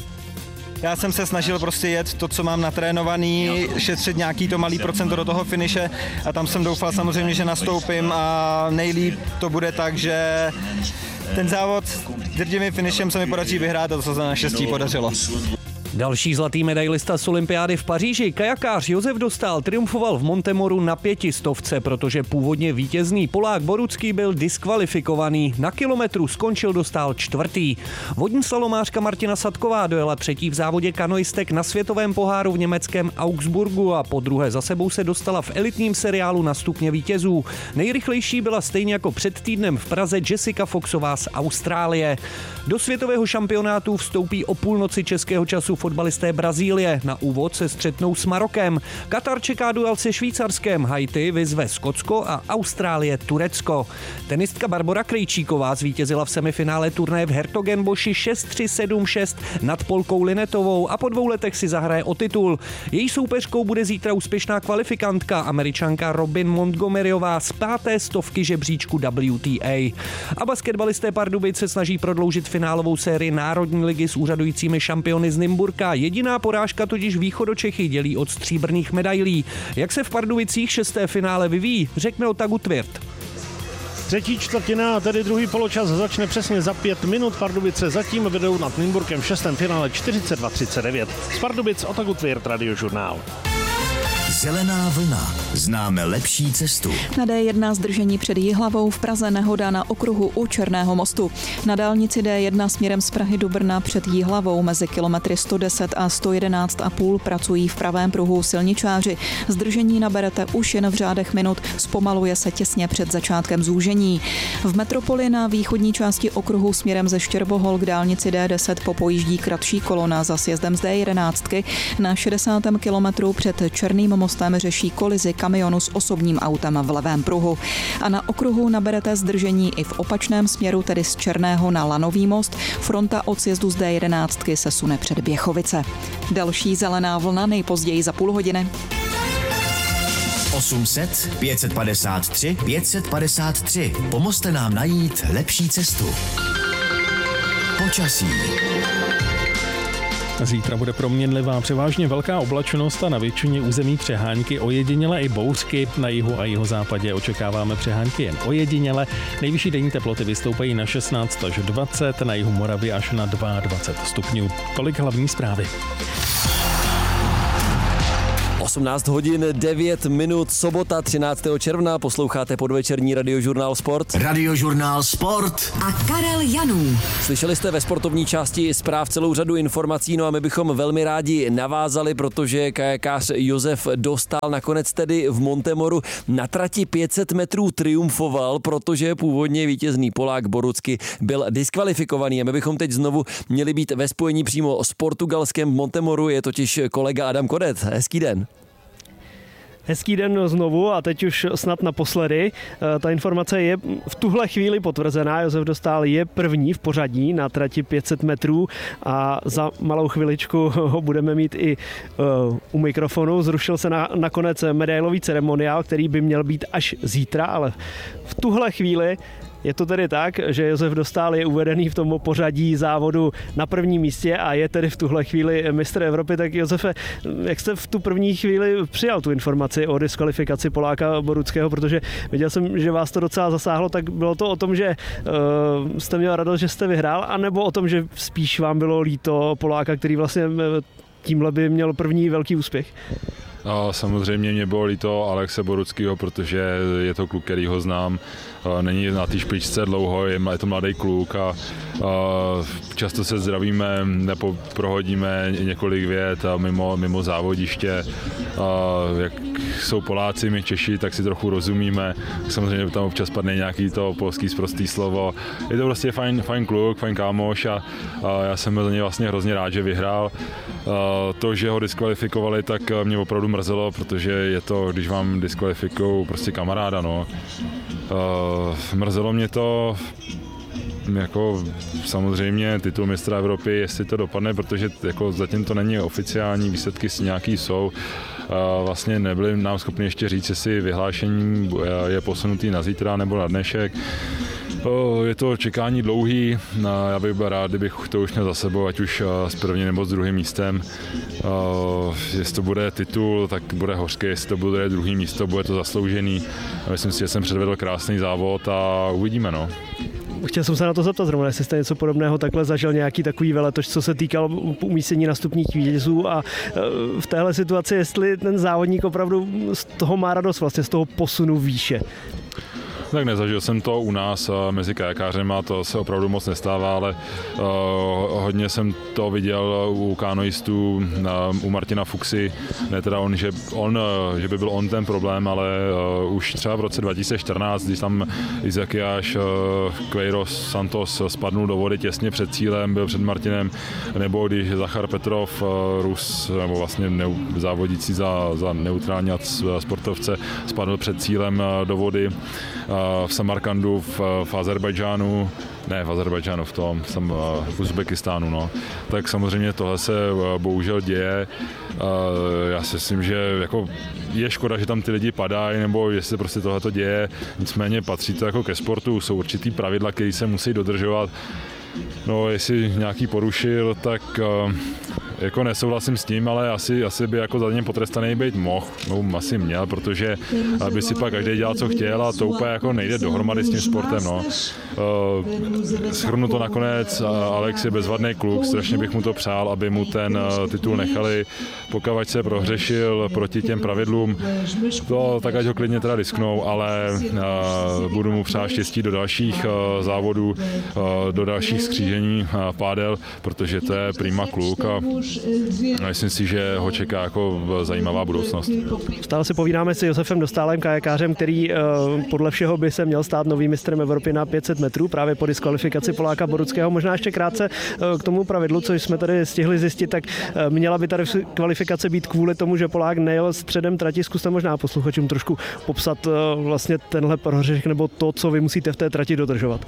Já jsem se snažil prostě jet to, co mám natrénovaný, šetřit nějaký to malý procento do toho finiše a tam jsem doufal samozřejmě, že nastoupím a nejlíp to bude tak, že ten závod drtivým finišem se mi podaří vyhrát a to se naštěstí podařilo. Další zlatý medailista z olympiády v Paříži, kajakář Josef Dostál, triumfoval v Montemoru na pětistovce, protože původně vítězný Polák Borucký byl diskvalifikovaný. Na kilometru skončil Dostál čtvrtý. Vodní slalomářka Martina Sadková dojela třetí v závodě kanoistek na světovém poháru v německém Augsburgu a po druhé za sebou se dostala v elitním seriálu na stupně vítězů. Nejrychlejší byla stejně jako před týdnem v Praze Jessica Foxová z Austrálie. Do světového šampionátu vstoupí o půlnoci českého času fotbalisté Brazílie. Na úvod se střetnou s Marokem. Katar čeká duel se Švýcarskem, Haiti vyzve Skotsko a Austrálie Turecko. Tenistka Barbora Krejčíková zvítězila v semifinále turnaje v Hertogenboši šest tři sedm šest nad Polkou Linetovou a po dvou letech si zahraje o titul. Její soupeřkou bude zítra úspěšná kvalifikantka Američanka Robin Montgomeryová z páté stovky žebříčku W T A. A basketbalisté Pardubic se snaží prodloužit finálovou sérii Národní ligy s úřadujícími šampiony z Nymburka. Jediná porážka totiž Východočechy dělí od stříbrných medailí. Jak se v Pardubicích šesté finále vyvíjí, řekne Otagu Tvirt. Třetí čtvrtina, tedy druhý poločas, začne přesně za pět minut. Pardubice zatím vedou nad Nymburkem v šestém finále čtyřicet dva třicet devět. Z Pardubic Otagu Tvirt, Radiožurnál. Zelená vlna. Známe lepší cestu. Na D jedna zdržení před Jihlavou, v Praze nehoda na okruhu u Černého mostu. Na dálnici D jedna směrem z Prahy do Brna před Jihlavou mezi kilometry sto deset a sto jedenáct a půl pracují v pravém pruhu silničáři. Zdržení naberete už jen v řádech minut, zpomaluje se těsně před začátkem zúžení. V metropoli na východní části okruhu směrem ze Štěrbohol k dálnici D deset popojíždí kratší kolona za sjezdem z D jedenáct na šedesátém kilometru před Černým mostem mostem řeší kolizi kamionu s osobním autem v levém pruhu. A na okruhu naberete zdržení i v opačném směru, tedy z Černého na Lanový most. Fronta od sjezdu z D jedenáct se sune před Běchovice. Další zelená vlna nejpozději za půl hodiny. osm set, pět set padesát tři, pět set padesát tři. Pomozte nám najít lepší cestu. Počasí. Zítra bude proměnlivá, převážně velká oblačnost a na většině území přehánky, ojediněle i bouřky. Na jihu a jihozápadě očekáváme přehánky jen ojediněle. Nejvyšší denní teploty vystoupají na šestnáct až dvacet, na jihu Moravy až na dvacet dva stupňů. Tolik hlavní zprávy. osmnáct hodin devět minut, sobota třináctého června, posloucháte podvečerní Radiožurnál Sport. Radiožurnál Sport a Karel Janů. Slyšeli jste ve sportovní části zpráv celou řadu informací, no a my bychom velmi rádi navázali, protože kajakář Josef Dostál nakonec tedy v Montemoru na trati pět set metrů triumfoval, protože původně vítězný Polák Borucky byl diskvalifikovaný a my bychom teď znovu měli být ve spojení přímo s Portugalskem v Montemoru, je totiž kolega Adam Kodet. Hezký den. Hezký den znovu a teď už snad naposledy. Ta informace je v tuhle chvíli potvrzená. Josef Dostál je první v pořadí na trati pět set metrů a za malou chviličku ho budeme mít i u mikrofonu. Zrušil se na, nakonec medailový ceremoniál, který by měl být až zítra, ale v tuhle chvíli je to tedy tak, že Josef Dostál je uvedený v tom pořadí závodu na prvním místě a je tedy v tuhle chvíli mistr Evropy. Tak Josefe, jak jste v tu první chvíli přijal tu informaci o diskvalifikaci Poláka Boruckého, protože viděl jsem, že vás to docela zasáhlo, tak bylo to o tom, že uh, jste měl radost, že jste vyhrál, anebo o tom, že spíš vám bylo líto Poláka, který vlastně tímhle by měl první velký úspěch? A samozřejmě mě bylo líto Alexe Boruckého, protože je to kluk, který ho znám. Není na té špičce dlouho, je to mladý kluk a, a často se zdravíme nebo prohodíme několik vět a mimo, mimo závodiště. A jak jsou Poláci, my Češi, tak si trochu rozumíme. Samozřejmě tam občas padne nějaký to polský sprostý slovo. Je to prostě fajn, fajn kluk, fajn kámoš a, a já jsem za něj vlastně hrozně rád, že vyhrál. A to, že ho diskvalifikovali, tak mě opravdu mrzelo, protože je to, když vám diskvalifikují prostě kamaráda, no. Uh, mrzelo mě to, jako samozřejmě titul mistra Evropy, jestli to dopadne, protože jako zatím to není oficiální, výsledky nějaký jsou. Uh, vlastně nebyli nám schopni ještě říct, jestli vyhlášení je posunutý na zítra nebo na dnešek. Uh, je to čekání dlouhý, uh, já bych byl rád, kdybych to už měl za sebou, ať už uh, s prvním nebo s druhým místem. Uh, jestli to bude titul, tak bude hořké, jestli to bude druhý místo, bude to zasloužený. Myslím si, že jsem předvedl krásný závod a uvidíme, no. Chtěl jsem se na to zeptat zrovna, jestli jste něco podobného takhle zažil, nějaký takový veletoč, co se týkalo umístění na stupních vítězů a v téhle situaci, jestli ten závodník opravdu z toho má radost, vlastně z toho posunu výše. Tak nezažil jsem to u nás mezi kajakářem a to se opravdu moc nestává, ale uh, hodně jsem to viděl u kanoistů, uh, u Martina Fuxy, ne teda on, že, on, uh, že by byl on ten problém, ale uh, už třeba v roce dva tisíce čtrnáct, když tam Izakiáš uh, Queiroz Santos spadnul do vody těsně před cílem, byl před Martinem, nebo když Zachar Petrov, uh, Rus, nebo vlastně neu, závodící za, za neutrální sportovce, spadl před cílem uh, do vody. V Samarkandu, v, v Azerbajdžánu, ne v Azerbajdžánu, v tom, v Uzbekistánu, no. Tak samozřejmě tohle se bohužel děje. Já si myslím, že jako je škoda, že tam ty lidi padají, nebo jestli prostě tohle to děje. Nicméně patří to jako ke sportu, jsou určitý pravidla, které se musí dodržovat. No, jestli nějaký porušil, tak jako nesouhlasím s tím, ale asi, asi by jako za něm potrestaný být mohl, no asi měl, protože by si pak každý dělal, co chtěl a to úplně jako nejde dohromady s tím sportem, no. Uh, shrnu to nakonec, Alex je bezvadný kluk, strašně bych mu to přál, aby mu ten titul nechali, pokud se prohřešil proti těm pravidlům, to tak ať ho klidně teda disknou, ale uh, budu mu přát štěstí do dalších uh, závodů, uh, do dalších skřížení uh, pádel, protože to je prima kluk a myslím si, že ho čeká jako zajímavá budoucnost. Stále si povídáme s Josefem Dostálem, kajakářem, který podle všeho by se měl stát novým mistrem Evropy na pět set metrů právě po diskvalifikaci Poláka Boruckého. Možná ještě krátce k tomu pravidlu, co jsme tady stihli zjistit, tak měla by ta kvalifikace být kvůli tomu, že Polák nejel středem trati. Zkuste možná posluchačům trošku popsat vlastně tenhle prohřešek nebo to, co vy musíte v té trati dodržovat.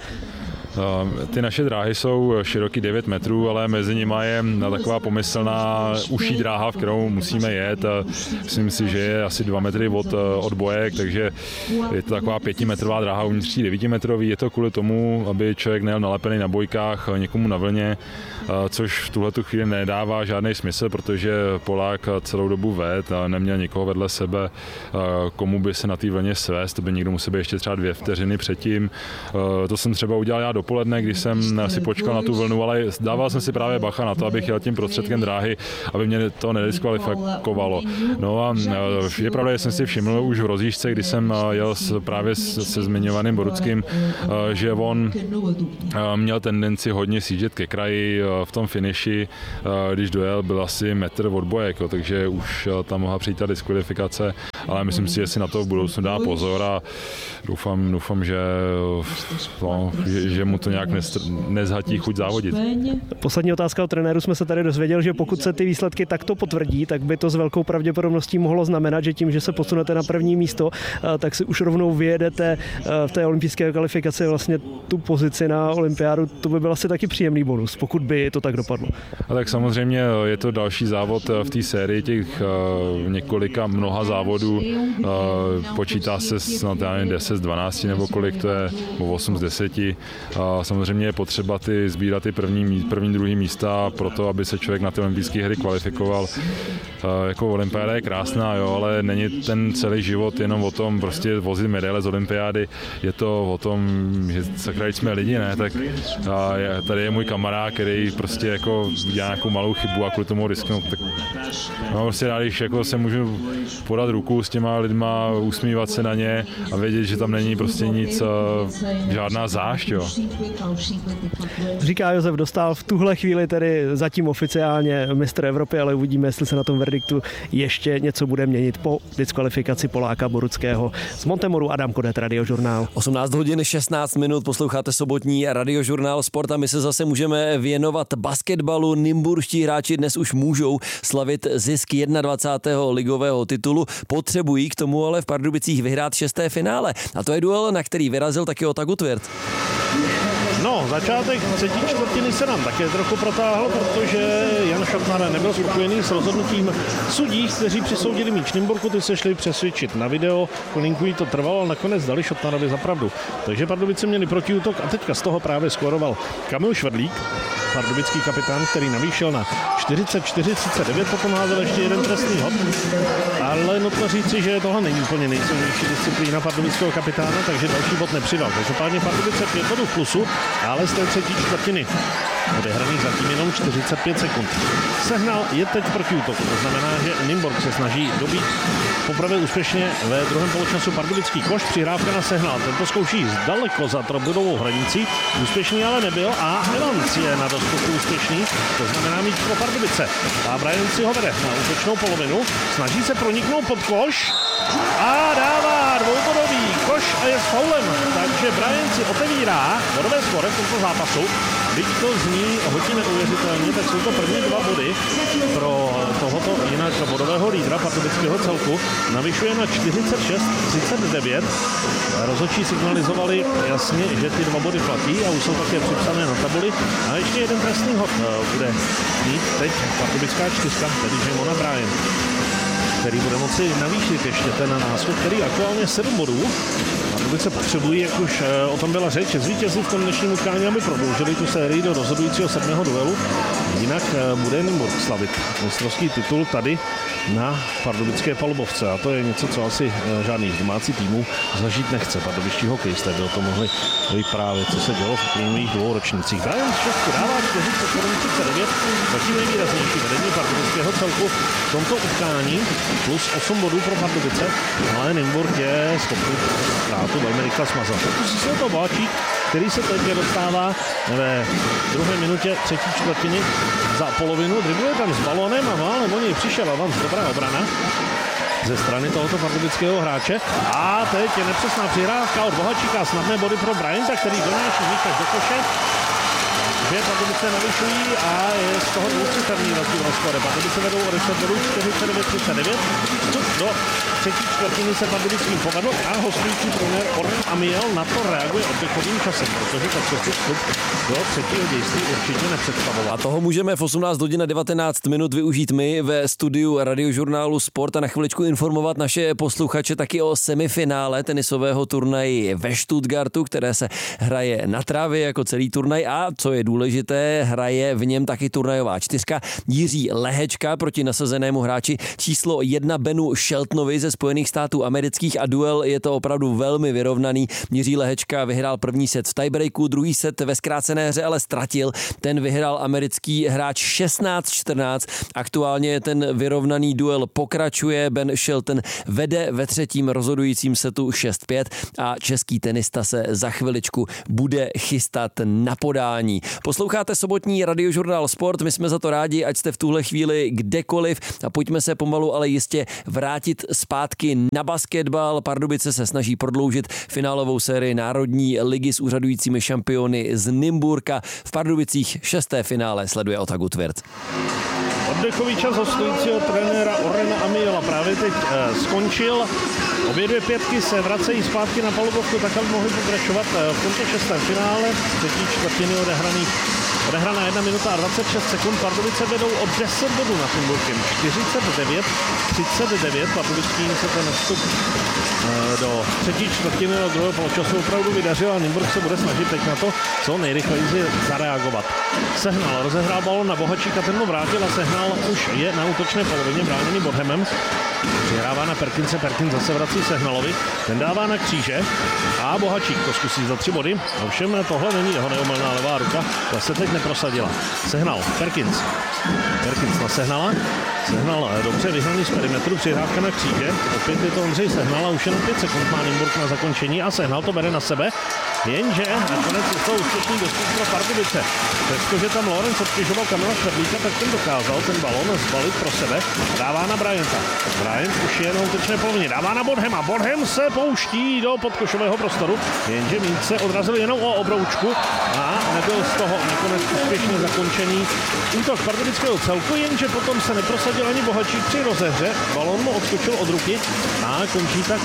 Ty naše dráhy jsou široký devět metrů, ale mezi nimi je taková pomyslná uší dráha, v kterou musíme jet. Myslím si, že je asi dva metry od, od bojek, takže je to taková pětimetrová dráha uvnitř devítimetrový. Je to kvůli tomu, aby člověk nejel nalepený na bojkách někomu na vlně, což v tuhletu chvíli nedává žádný smysl, protože Polák celou dobu ved a neměl nikoho vedle sebe, komu by se na té vlně svést, to by někdo musel být ještě třeba dvě vteřiny předtím. To jsem třeba udělal já dopoledne, když jsem si počkal na tu vlnu, ale dával jsem si právě bacha na to, abych jel tím prostředkem dráhy, aby mě to nediskvalifikovalo. No a je pravda, že jsem si všiml už v rozjížďce, když jsem jel právě se zmiňovaným Boruckým, že on měl tendenci hodně sjíždět ke kraji v tom finiši, když dojel, byl asi metr od bojek, takže už tam mohla přijít ta diskvalifikace, ale myslím si, že si na to v budoucnu dá pozor a doufám, doufám že, no, že, že mu to nějak nezhatí chuť závodit. Poslední otázka od trenéru jsme se tady dozvěděl, že pokud se ty výsledky takto potvrdí, tak by to s velkou pravděpodobností mohlo znamenat, že tím, že se posunete na první místo, tak si už rovnou vyjedete v té olympijské kvalifikaci vlastně tu pozici na olympiádu. To by byl asi taky příjemný bonus, pokud by to tak dopadlo. A tak samozřejmě je to další závod v té sérii těch několika mnoha závodů. Počítá se snad deset z dvanácti nebo kolik to je, osm z deseti. A samozřejmě je potřeba ty sbírat ty první, první druhý místa pro to, aby se člověk na ty olympijské hry kvalifikoval. Jako olympiáda je krásná, jo, ale není ten celý život jenom o tom prostě vozit medaile z olympiády. Je to o tom, že sakra, jsme lidi, ne? Tak je, tady je můj kamarád, který prostě jako dělá nějakou malou chybu a kvůli tomu risknout. Tak mám prostě rád, když jako se můžu podat ruku s těma lidma, usmívat se na ně a vědět, že tam není prostě nic, žádná zášť, jo. Říká Josef Dostál, v tuhle chvíli tedy zatím oficiálně mistr Evropy, ale uvidíme, jestli se na tom verdiktu ještě něco bude měnit po diskvalifikaci Poláka Boruckého. Z Montemoru Adam Kodet, Radiožurnál. osmnáct hodin šestnáct minut, posloucháte sobotní Radiožurnál Sport a my se zase můžeme věnovat basketbalu. Nymburští hráči dnes už můžou slavit zisk dvacátého prvního ligového titulu. Potřebují k tomu ale v Pardubicích vyhrát šesté finále. A to je duel, na který vyrazil taky Otaku Tvěrt. No, začátek třetí čtvrtiny se nám také trochu protáhl, protože Jan Šatnár nebyl spokojený s rozhodnutím sudí, kteří přisoudili míč Nymburku, ty se šli přesvědčit na video, kolínkují to trvalo, ale nakonec dali Šatnárovi za pravdu. Takže Pardubice měli protiútok a teďka z toho právě skóroval Kamil Švrdlík, pardubický kapitán, který navýšil na čtyřicet čtyři třicet devět, potom házel ještě jeden trestný hod. Ale nutno říci, že tohle není úplně nejsilnější disciplína pardubického kapitána, takže další bod nepřidal. Každopádně Pardubice pět bodů v plusu, ale z té třetí čtvrtiny odehraný zatím jenom čtyřicet pět sekund. Sehnal je teď proti útoku, to znamená, že Nymburk se snaží dobít poprvé úspěšně ve druhém poločasu pardubický koš, přihrávka na Sehnal, tento zkouší zdaleko za trobudovou hranicí, úspěšný ale nebyl a Evans je na doskoku úspěšný, to znamená mít pro Pardubice. A Brian si ho vede na útočnou polovinu, snaží se proniknout pod koš a dává dvoubodový koš a je s faulem, takže Brian si otevírá bodové skóre v tomto zápasu. Byť to zní hodně neuvěřitelně, tak jsou to první dva body pro tohoto jinak bodového lídra pardubického celku. Navyšuje na čtyřicet šest třicet devět. Rozhodčí signalizovali jasně, že ty dva body platí a už jsou také připsané na tabuli. A ještě jeden trestný hod bude mít teď pardubická čtyřka, tedy Jimona Bryan, který bude moci navýšit ještě ten náskok, který aktuálně sedm bodů. Pardubice potřebují, jak už o tom byla řeč, zvítězit v tom dnešním utkání, aby prodloužili tu sérii do rozhodujícího sedmého duelu. Jinak bude Nymburk slavit mistrovský titul tady na pardubické palubovce. A to je něco, co asi žádný domácí týmů zažít nechce. Pardubičtí hokejisté by o tom mohli vyprávět, co se dělo v uplynulých dvou ročnících. Brian Šestku dává čtyřicet sedm třicet devět, zatím nejvýraznější vedení pardubického celku v tomto utkání, plus osm bodů pro Pardubice, ale Nymburk je schopný hrát to velmi rychle smazat. Pokusí se to Bohačík, který se teď dostává ve druhé minutě třetí čtvrtiny za polovinu. Dribluje tam s balónem a málem o něj přišel Avans, dobrá obrana ze strany tohoto pardubického hráče. A teď je nepřesná přihrávka od Bohačíka, snadné body pro Bryanta, který donáší míč do koše. Dvě Pardubice navyšují a je z toho dvouciferný rozdíl na skóre. Pardubice vedou o deset bodů, čtyřicet devět třicet devět. Vstup do třetí čtvrtiny se Pardubickým povedl a hostující trenér Orel Amiel na to reaguje oddechovým časem, protože takový vstup do třetího dějství určitě nepředstavoval. A toho můžeme v osmnáct hodin a devatenáct minut využít my ve studiu Radiožurnálu Sport a na chviličku informovat naše posluchače taky o semifinále tenisového turnaji ve Stuttgartu, které se hraje na trávě jako celý turnaj a co je důležité, hraje v něm taky turnajová čtyřka Jiří Lehečka proti nasazenému hráči číslo jedna Benu Sheltonovi ze Spojených států amerických a duel je to opravdu velmi vyrovnaný. Jiří Lehečka vyhrál první set v tiebreaku, druhý set ve zkrácené hře ale ztratil. Ten vyhrál americký hráč šestnáct čtrnáct. Aktuálně ten vyrovnaný duel pokračuje. Ben Shelton vede ve třetím rozhodujícím setu šest pět a český tenista se za chviličku bude chystat na podání. Posloucháte sobotní Radiožurnál Sport, my jsme za to rádi, ať jste v tuhle chvíli kdekoliv a pojďme se pomalu, ale jistě vrátit zpátky na basketbal. Pardubice se snaží prodloužit finálovou sérii Národní ligy s úřadujícími šampiony z Nymburka. V Pardubicích šesté finále sleduje Otagu Tvirt. Oddechový čas hostujícího trenéra Orena Amiela právě teď eh, skončil. Obě dvě pětky se vracejí zpátky na palubovku, tak aby mohli pokračovat eh, v tomto šestém finále. Z třetí čtvrtiny odehraných odehraná jedna minuta a dvacet šest sekund. Pardubice vedou o deset bodů nad Nymburkem. čtyřicet devět třicet devět. Pardubickým se ten vstup eh, do třetí čtvrtiny do druhého poločasu opravdu vydařil a Nymburk se bude snažit teď na to co nejrychleji zareagovat. Sehnal, rozehrál balón na Bohačíka, ten mu vrátil a Sehnal už je na útočné polovině bráněný Bodhemem. Přihrává na Perkinse, Perkins zase vrací Sehnalovi, ten dává na Kříže a Bohačík to zkusí za tři body. Ovšem tohle není jeho neomylná levá ruka, ta se teď neprosadila. Sehnal, Perkins. Perkins na Sehnala. Sehnal dobře vyhraný z perimetru, přihrávka na Kříže. Opět je to Ondřej Sehnal a už jenom pět sekund má Nymburk na zakončení a Sehnal to bere na sebe. Jenže nakonec je to úspěšný dostup pro Pardubice. Přestože tam Lorenz obtěžoval Kamila Švedlíka, tak ten dokázal ten balón zbalit pro sebe. Dává na Bryanta. Bryant už je na útočné polovině. Dává na Bodhema. Bodhem se pouští do podkošového prostoru, jenže míč se odrazil jenom o obroučku a nebyl z toho nakonec úspěšně zakončený útok pardubického celku, jenže potom se neprosadil ani Bohačík při rozehře. Balón mu odskočil od ruky a končí tak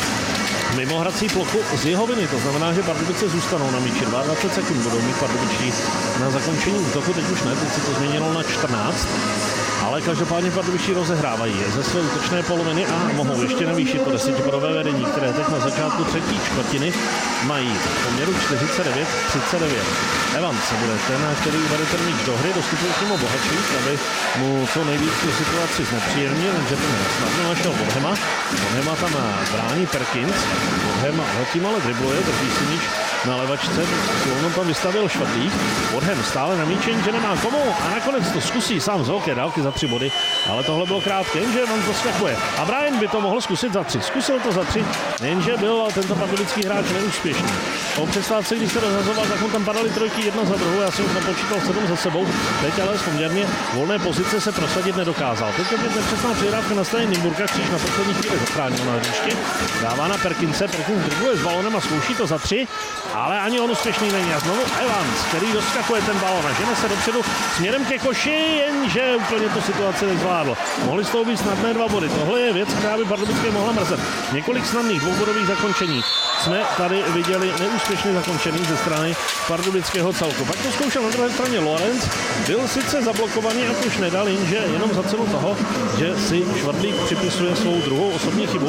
mimo hrací plochu z jeho viny. To znamená, že Pardubice zůstanou na míči. dvacet dva sekund budou mít Pardubičtí na zakončení útoku. Teď už ne, teď se to změnilo na čtrnáct. Ale každopádně Pardubičtí rozehrávají ze své útočné poloviny a mohou ještě navýšit to desetibodové vedení, které teď na začátku třetí čtvrtiny mají v poměru čtyřicet devět třicet devět. Evans se bude ten, který uvede ten míč do hry, dostupuje k němu Bohačík, aby mu co nejvíc tu situaci znepříjemnil, jenže ten snadno našel Bodhema. Bodhema tam brání Perkins. Bodhem zatím ale dribluje, drží si míč na levačce, silno tam vystavil Švedlík. Bodhem stále na míči, jenže nemá komu a nakonec to zkusí sám z velké dálky za tři body, ale tohle bylo krátké, jenže Evans doskakuje. A Brian by to mohl zkusit za tři. Zkusil to za tři, jenže byl tento pardubický hráč neúspěšný. Po přestávce, když se rozhazoval, tak mu tam padaly trojky jedna za druhou, já jsem už napočítal sedm za sebou, teď ale z poměrně volné pozice se prosadit nedokázal. Teď je nepřesná přihrávka na straně Nymburka, Kříž na poslední chvíli zachránil na hřiště, dává na Perkinse, Perkins dribluje s balónem a zkouší to za tři, ale ani on úspěšný není. A znovu Evans, který doskakuje ten balón a žene se dopředu směrem ke koši, jenže úplně tu situaci nezvládl. Mohli z toho být snadné dva body. Tohle je věc, která by Pardubické mohla mrzet. Několik snadných dvoubodových zakončení jsme tady viděli neúspěšně zakončený ze strany pardubického celku. Pak to zkoušel na druhé straně Lorenz, byl sice zablokovaný a už nedal, jenže jenom za cenu toho, že si Švadlík připisuje svou druhou osobní chybu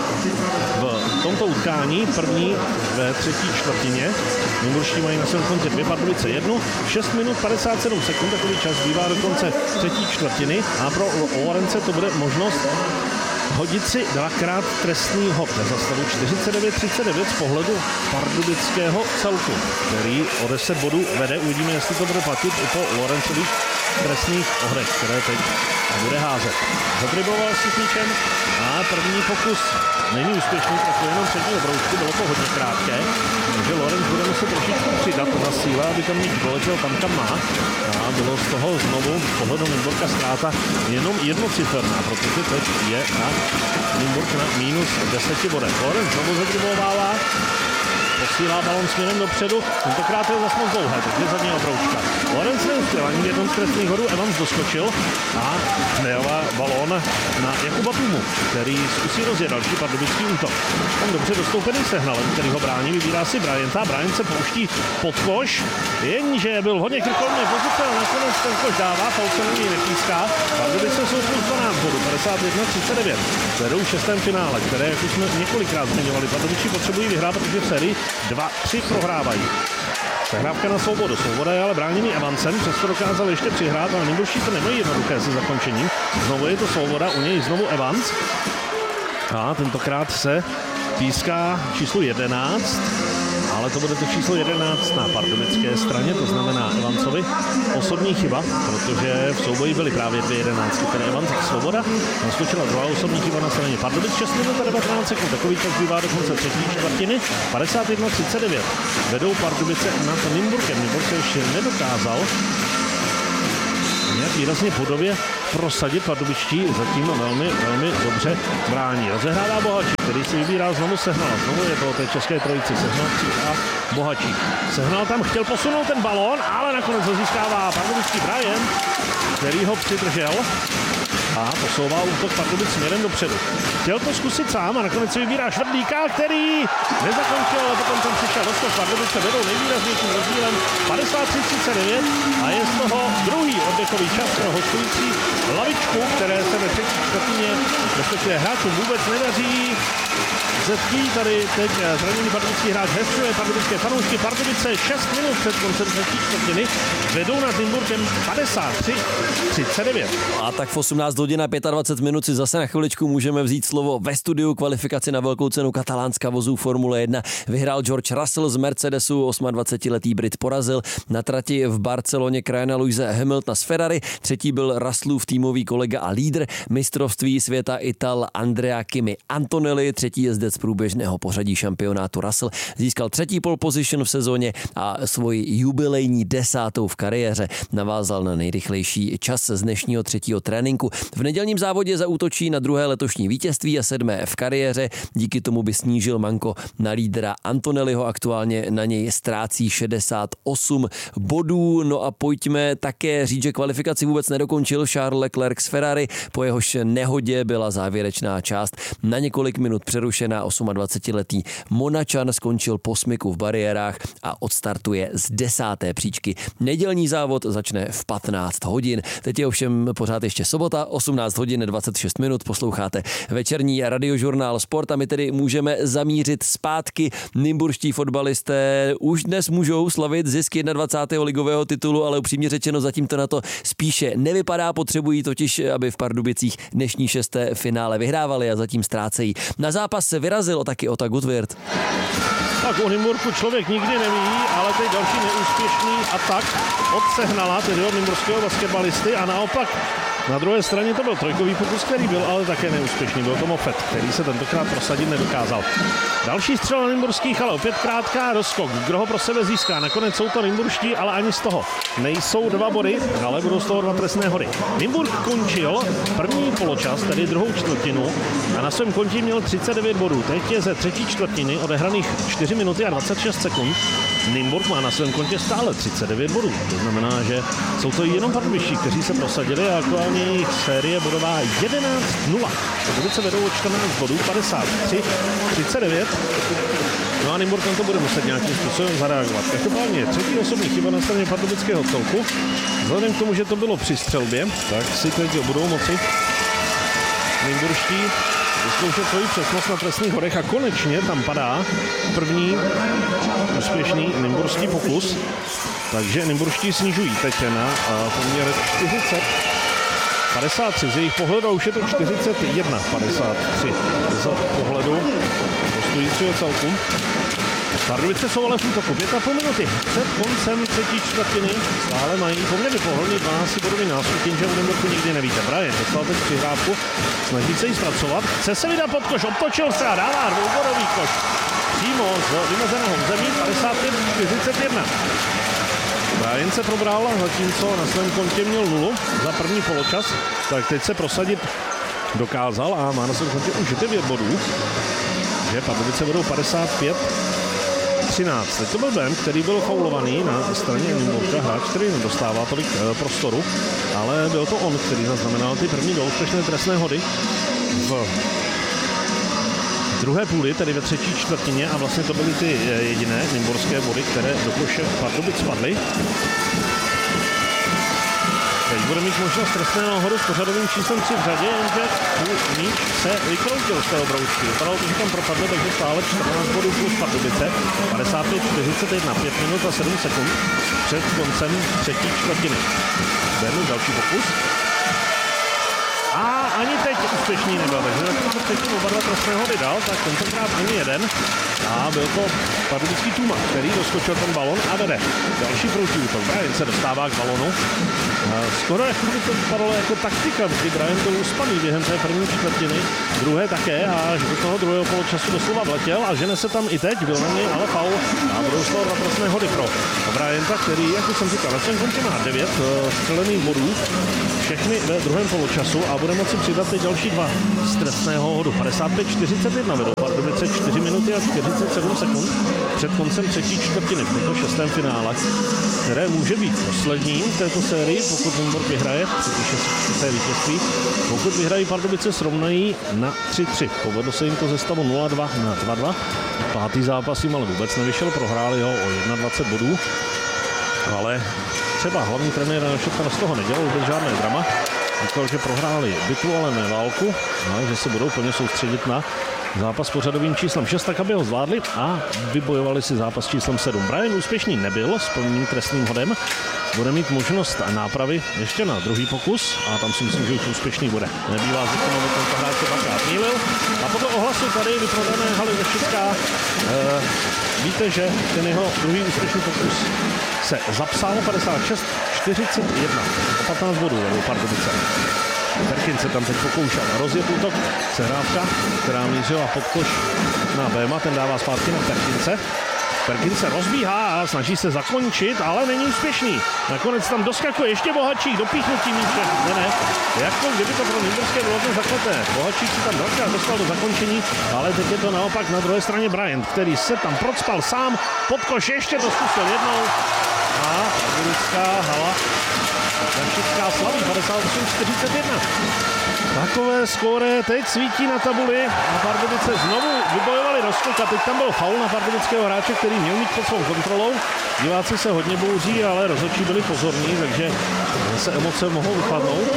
v tomto utkání, první ve třetí čtvrtině. Nymburští mají na svém kontě dvě, Pardubice jednu, šest minut padesát sedm sekund, takový čas bývá do konce třetí čtvrtiny a pro Lorence to bude možnost hodit si dvakrát trestný hop za stavu čtyřicet devět třicet devět z pohledu pardubického celku, který o deset bodů vede. Uvidíme, jestli to bude platit i po Lorencových trestných ohrech, které teď bude házet. Zadriboval si s míčem a první pokus není úspěšný, protože jenom přední obroučku, bylo to hodně krátké, takže Lorenz bude muset trošičku přidat na síle, aby ten míč doletěl tam, kam má. A bylo z toho znovu pohledem Nymburka ztráta jenom jednociferná, protože teď je na Nymburk na minus deseti bodech. Lorenz znovu zadribovává, posílá balon směrem dopředu, tentokrát je zase moc dlouhé, takže zadní obroučka. Lorenz neuspěl ani v jednom z trestných hodů, Evans doskočil a nejela balón na Jakuba Pumu, který zkusí rozjet další pardubický útok. Tam dobře dostoupený Sehnalem, který ho brání, vybírá si Bryanta, Bryant se pouští pod koš, jenže byl hodně krkolně pozice, ale nakonec ten koš dává, faul se není nepíská. Pardubice jsou plus dvanáct bodů, padesát jedna třicet devět. Vedou v šestém finále, které, jak už jsme několikrát zmiňovali, Pardubičí potřebují vyhrát, protože v sérii dva tři prohrávají. Zahrávka na Svobodu. Svoboda je ale bráněný Evansem, přesto dokázal ještě přihrát, ale Nymburští to nemají jednoduché se zakončením. Znovu je to Svoboda, u něj znovu Evans. A tentokrát se píská číslo jedenáct, ale to bude to číslo jedenáct na pardubické straně, to znamená Evansovi osobní chyba, protože v souboji byly právě dvě jedenáctky, které Evans a Svoboda. Naskočila druhá osobní chyba na straně Pardubic, šest minut a devatenáct sekund, takový čas bývá do konce třetí čtvrtiny, padesát jedna třicet devět. Vedou Pardubice nad Nymburkem, Nymburk se ještě nedokázal nějak výrazně podobě prosadit, pardubičtí zatím velmi, velmi dobře brání. Rozehrává Bohačík, který si vybírá znovu Sehnala. Znovu je to o té české trojici Sehnal a Bohačík. Sehnal tam chtěl posunout ten balón, ale nakonec ho získává pardubický Bryant, který ho přidržel a posouvá útok Pardubic směrem dopředu. Chtěl to zkusit sám a nakonec si vybírá Švrdlíka, který nezakončil, ale potom tam přišel dostat. Pardubice vedou nejvýraznějším rozdílem padesát tři třicet devět a je z toho druhý oddechový čas pro hostující lavičku, které se ve třetí čtvrtině, respektive hráčům vůbec nedaří. Zetky tady teď zraněný pardubický hráč hestuje pardubické fanoušky. Pardubice šest minut před koncem třetí čtvrtiny vedou nad Nymburkem padesát tři třicet devět. A tak v osmnáct hodin a dvacet pět minut si zase na chviličku můžeme vzít slovo ve studiu. Kvalifikaci na velkou cenu katalánska vozů Formule jedna vyhrál George Russell z Mercedesu, dvacetiosmiletý Brit porazil na trati v Barceloně krajana Luise Hamiltona z Ferrari. Třetí byl Russellův týmový kolega a lídr mistrovství světa Ital Andrea Kimi Antonelli, třetí jezdec průběžného pořadí šampionátu Russell, získal třetí pole position v sezóně a svoji jubilejní desátou v kariéře navázal na nejrychlejší čas z dnešního třetího tréninku. V nedělním závodě zaútočí na druhé letošní vítězství a sedmé v kariéře. Díky tomu by snížil manko na lídra Antonelliho, aktuálně na něj ztrácí šedesát osm bodů. No a pojďme také říct, že kvalifikaci vůbec nedokončil Charles Leclerc z Ferrari, po jehož nehodě byla závěrečná část na několik minut přerušená. dvacetiosmiletý Monačan skončil po smyku v bariérách a odstartuje z desáté příčky. Nedělní závod začne v patnáct hodin. Teď je ovšem pořád ještě sobota, osmnáct hodin dvacet šest minut, posloucháte večerní radiožurnál Sport a my tedy můžeme zamířit zpátky. Nymburští fotbalisté už dnes můžou slavit zisk dvacátého prvního ligového titulu, ale upřímně řečeno zatím to na to spíše nevypadá, potřebují totiž, aby v Pardubicích dnešní šesté finále vyhrávali a zatím ztrácejí. Na zápas se vyrazil taky Ota Gutwirth. Tak o Nymburku člověk nikdy neví, ale teď další neúspěšný atak od Sehnala, tedy od nymburského basketbalisty a naopak na druhé straně to byl trojkový pokus, který byl ale také neúspěšný. Byl to Mofet, který se tentokrát prosadit nedokázal. Další střela nymburských, ale opět krátká, rozskok. Kdo ho pro sebe získá? Nakonec jsou to nymburští, ale ani z toho nejsou dva body, ale budou z toho dva trestné hody. Nymburk končil první poločas, tedy druhou čtvrtinu a na svém kontě měl třicet devět bodů. Teď je ze třetí čtvrtiny odehraných čtyři minuty a dvacet šest sekund. Nymburk má na svém kontě stále třicet devět bodů. To znamená, že jsou to jenom pardubičtí, kteří se prosadili a aktuálně jejich série bodová jedenáct nula. Pardubice vedou o čtrnáct bodů, padesát tři třicet devět. No a Nymburk to bude muset nějakým způsobem zareagovat. Každopádně třetí osobní chyba na straně pardubického celku. Vzhledem k tomu, že to bylo při střelbě, tak si teď budou moci nymburští vyzkoušet svoji přesnost na trestných hodech a konečně tam padá první úspěšný nymburský pokus. Takže nymburští snižují teď na poměr čtyřicet padesát tři. Z jejich pohledu už je to čtyřicet jedna padesát tři z pohledu hostujícího celku. Pardubice jsou ale v útoku. Pět a půl minuty před koncem třetí čtvrtiny. Stále mají poměrně pohodlný dvanáctibodový náskok, jenže u Nymburku nikdy nevíte. Brian dostal teď přihrávku, snaží se jí zpracovat. Chce se vydat pod koš, obtočil se a dává dvoubodový koš. Přímo z vymezeného území padesát pět čtyřicet jedna. Brian se probral, zatímco na svém kontě měl nulu za první poločas, tak teď se prosadit dokázal a má na svém kontě už devět bodů. Že Pardubice vedou padesát pět třináct. Teď to byl Bem, který byl faulovaný na straně Nymburka, hráč, který nedostává tolik e, prostoru, ale byl to on, který zaznamenal ty první gól úspěšné trestné hody v druhé půli, tedy ve třetí čtvrtině, a vlastně to byly ty jediné nymburské body, které do koše Pardubic spadly. Teď bude mít možnost trestného hodu s pořadovým číslem tři v řadě, jenže míč se vykroutil z té obroučky. Vypadalo to, že tam propadne, takže stále čtrnáct bodů plus Pardubice. padesát pět čtyřicet jedna, pět minut a sedm sekund před koncem třetí čtvrtiny. Bernu další pokus. A ani teď úspěšný nebyl, takže předtím oba dva trestné hody dal, tak tentokrát ani jeden. A byl to pardubický Tuma, který doskočil ten balon a vede. Další protiútok. Brian se dostává k balonu. Skoro jako by to vypadalo jako taktika, kdy Brian byl uspaný během té první čtvrtiny, druhé také a až do toho druhého poločasu doslova vletěl a žene se tam i teď, byl na něj ale faul a budou z toho dva trestné hody pro Brianta, který, jak už jsem říkal, na svém kontě má devět střelených bodů, všechny ve druhém poločasu a bude moci přidat ty další dva z trestného hodu. padesát pět čtyřicet jedna vedou Pardubice, čtyři minuty a čtyřicet sedm sekund před koncem třetí čtvrtiny v tomto šestém finále, které může být posledním v této sérii, pokud Nymburk vyhraje, připíše si té vítězství. Pokud vyhrají Pardubice, srovnají na tři tři. Povedlo se jim to ze stavu nula dva na dva dva. Pátý zápas jim ale vůbec nevyšel, prohráli ho o dvacet jedna bodů. Ale třeba hlavní trenér Šetka z toho nedělal vůbec žádné drama. Říkal, že prohráli bitvu, ale ne válku, ale že se budou plně soustředit na zápas s pořadovým číslem šest, tak aby ho zvládli a vybojovali si zápas číslem sedm. Brian úspěšný nebyl s plným trestným hodem. Bude mít možnost nápravy ještě na druhý pokus a tam si myslím, že už úspěšný bude. Nebývá zvykem, aby tento hráč se dvakrát mýlil. A podle ohlasu tady vyprodané haly ve Šická, e, víte, že ten jeho druhý úspěšný pokus se zapsal padesát šest čtyřicet jedna. O patnáct bodů vedou Pardubice. Perkin se tam teď pokoušel rozjet útok. Sehrávka, která mířila pod koš na Béma, ten dává zpátky na Perkince. Perkin se rozbíhá a snaží se zakončit, ale není úspěšný. Nakonec tam doskakuje ještě Bohačík, dopíchnutí míče. Ne, ne, jako kdyby to pro nymburské bylo to zakleté. Bohačík se tam dvakrát dostal do zakončení, ale teď je to naopak na druhé straně Bryant, který se tam procpal sám pod koš, ještě to zkusil jednou. A Pardubičská hala Šická slaví padesát osm čtyřicet jedna. Takové skóre teď svítí na tabuli a Pardubice znovu vybojovali rozskok a teď tam byl faul na pardubického hráče, který měl mít pod svou kontrolou. Diváci se hodně bouří, ale rozhodčí byli pozorní, takže se emoce mohou vypadnout.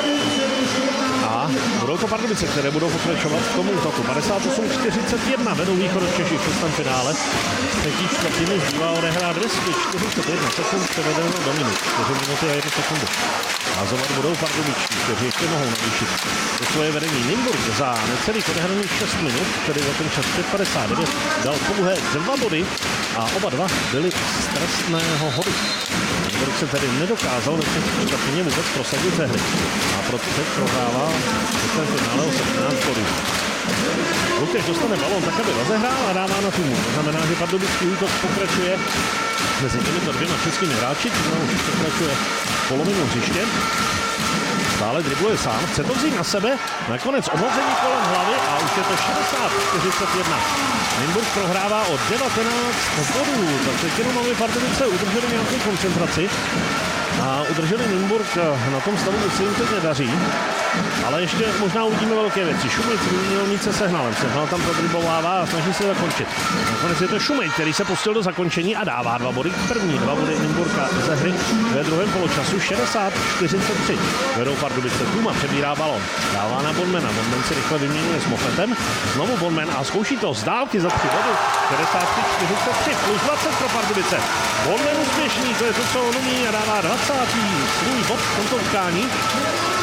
A budou to Pardubice, které budou pokračovat v tom útoku. padesát osm čtyřicet jedna vedou Východočeši v šestém finále. Třetí čtvrtiny zbývá odehrát dvě čtyřicet jedna sekund, převedeno do minut. čtyři minuty a jedna sekundu. Házovat budou Pardubičtí, kteří ještě mohou navýšit do svoje vedení. Nymburk za necelých odehraných šest minut, tedy za ten čas pět padesát devět, dal pouhé dva body a oba dva byly z trestného hodu. Nymburk se tedy nedokázal ve třetí čtvrtině vůbec prosadit ze hry. A proto teď prohrává v tom finále o sedmnáct bodů. Lukáš dostane balón tak, aby rozehrál a dává na Tumu. To znamená, že pardubický útok pokračuje mezi těmito dvěma českými hráči, tím už pokračuje polovinu hřiště. Stále dribluje sám, chce to vzít na sebe, nakonec omlazení kolem hlavy a už je to šedesát čtyřicet jedna. Nymburk prohrává o devatenáct bodů, takže jenom aby Pardubice udrželi nějakou koncentraci a udrželi Nymburk na tom stavu, že se jim teď nedaří. Ale ještě možná uvidíme velké věci. Šumejc vyměnil míce Sehnalem. Sehnal tam prodribovává a snaží se zakončit. Nakonec je to Šumejc, který se pustil do zakončení a dává dva body. První dva body Nymburka ze hry ve druhém poločasu šedesát čtyřicet tři. Vedou Pardubice. Tuma přebírá balon. Dává na Bonmana. Bonman si rychle vyměňuje s Mofetem. Znovu Bonman a zkouší to z dálky za tři body. šedesát tři čtyřicet tři plus dvacet pro Pardubice. Bonman úspěšný, to je to, co on umí a dává dvacátý svůj bod v tomto utkání.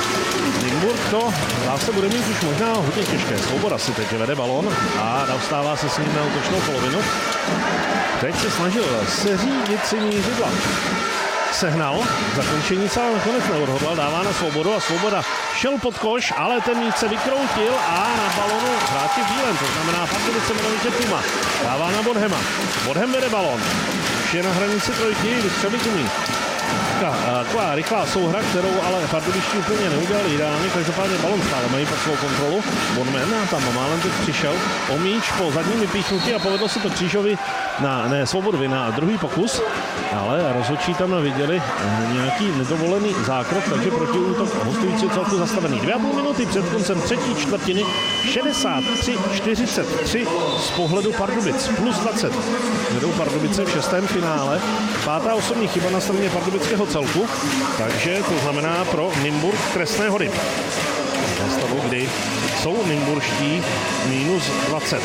Nymburk to zase bude mít už možná hodně těžké. Svoboda si teď vede balon a dostává se s ním na útočnou polovinu. Teď se snažil seřídit si mířidla. Sehnal, zakončení se ale nakonec neodhodlal, dává na Svobodu a Svoboda šel pod koš, ale ten míč se vykroutil a na balonu hráči v bílém, to znamená Pardubice jmenovitě Tuma. Dává na Bodhema. Bodhem vede balon. Už je na hranici trojky, vystřelit umí. Taková rychlá souhra, kterou ale Pardubičtí úplně neudělali ideálně, každopádně balon stále mají pod svou kontrolu. Bodman a tam málem teď přišel o míč po zadním vypíchnutí a povedlo se to Křížovi na, ne, Svobodovi na druhý pokus, ale rozhodčí tam viděli nějaký nedovolený zákrok, takže protiútok hostující celku zastavený. Dvě a půl minuty před koncem třetí čtvrtiny, šedesát tři čtyřicet tři z pohledu Pardubic, plus dvacet. Vedou Pardubice v šestém finále, pátá osobní chyba na straně pardubického celku, takže to znamená pro Nymburk trestné hody. Na stavu, kdy jsou nymburští minus dvacet.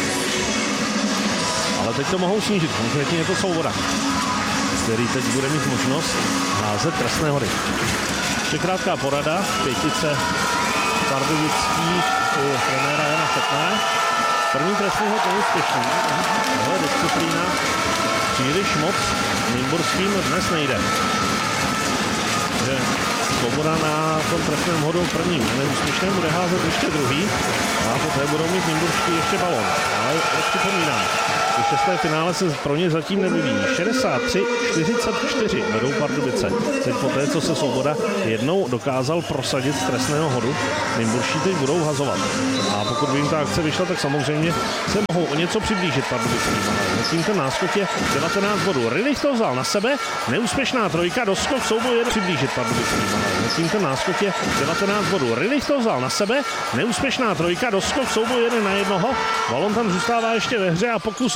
Ale teď to mohou snížit, konkrétně je to Svoboda, který teď bude mít možnost házet trestné hody. Ještě krátká porada, pětice pardubických u trenéra Jana Šetné. První trestný hod je úspěšný. Tohle disciplína příliš moc nymburským dnes nejde. Takže Svoboda na tom trestném hodu prvním neúspěšném bude házet ještě druhý a poté budou mít nymburští ještě balon. Ale jak připomínám, v šesté finále se pro ně zatím nevyvíjí. šedesát tři čtyřicet čtyři vedou Pardubice. Teď poté, co se Svoboda jednou dokázal prosadit z trestného hodu, nymburští teď budou hazovat. A pokud by jim ta akce vyšla, tak samozřejmě se mohou o něco přiblížit Pardubickým. Zatím ten náskok je devatenáct bodů. Rilich to vzal na sebe, neúspěšná trojka, doskok souboj je přiblížit Pardubickým. Zatím ten náskok je devatenáct bodů. Rilich to vzal na sebe, neúspěšná trojka, doskok souboj jeden na jednoho. Balon tam zůstává ještě ve hře a pokus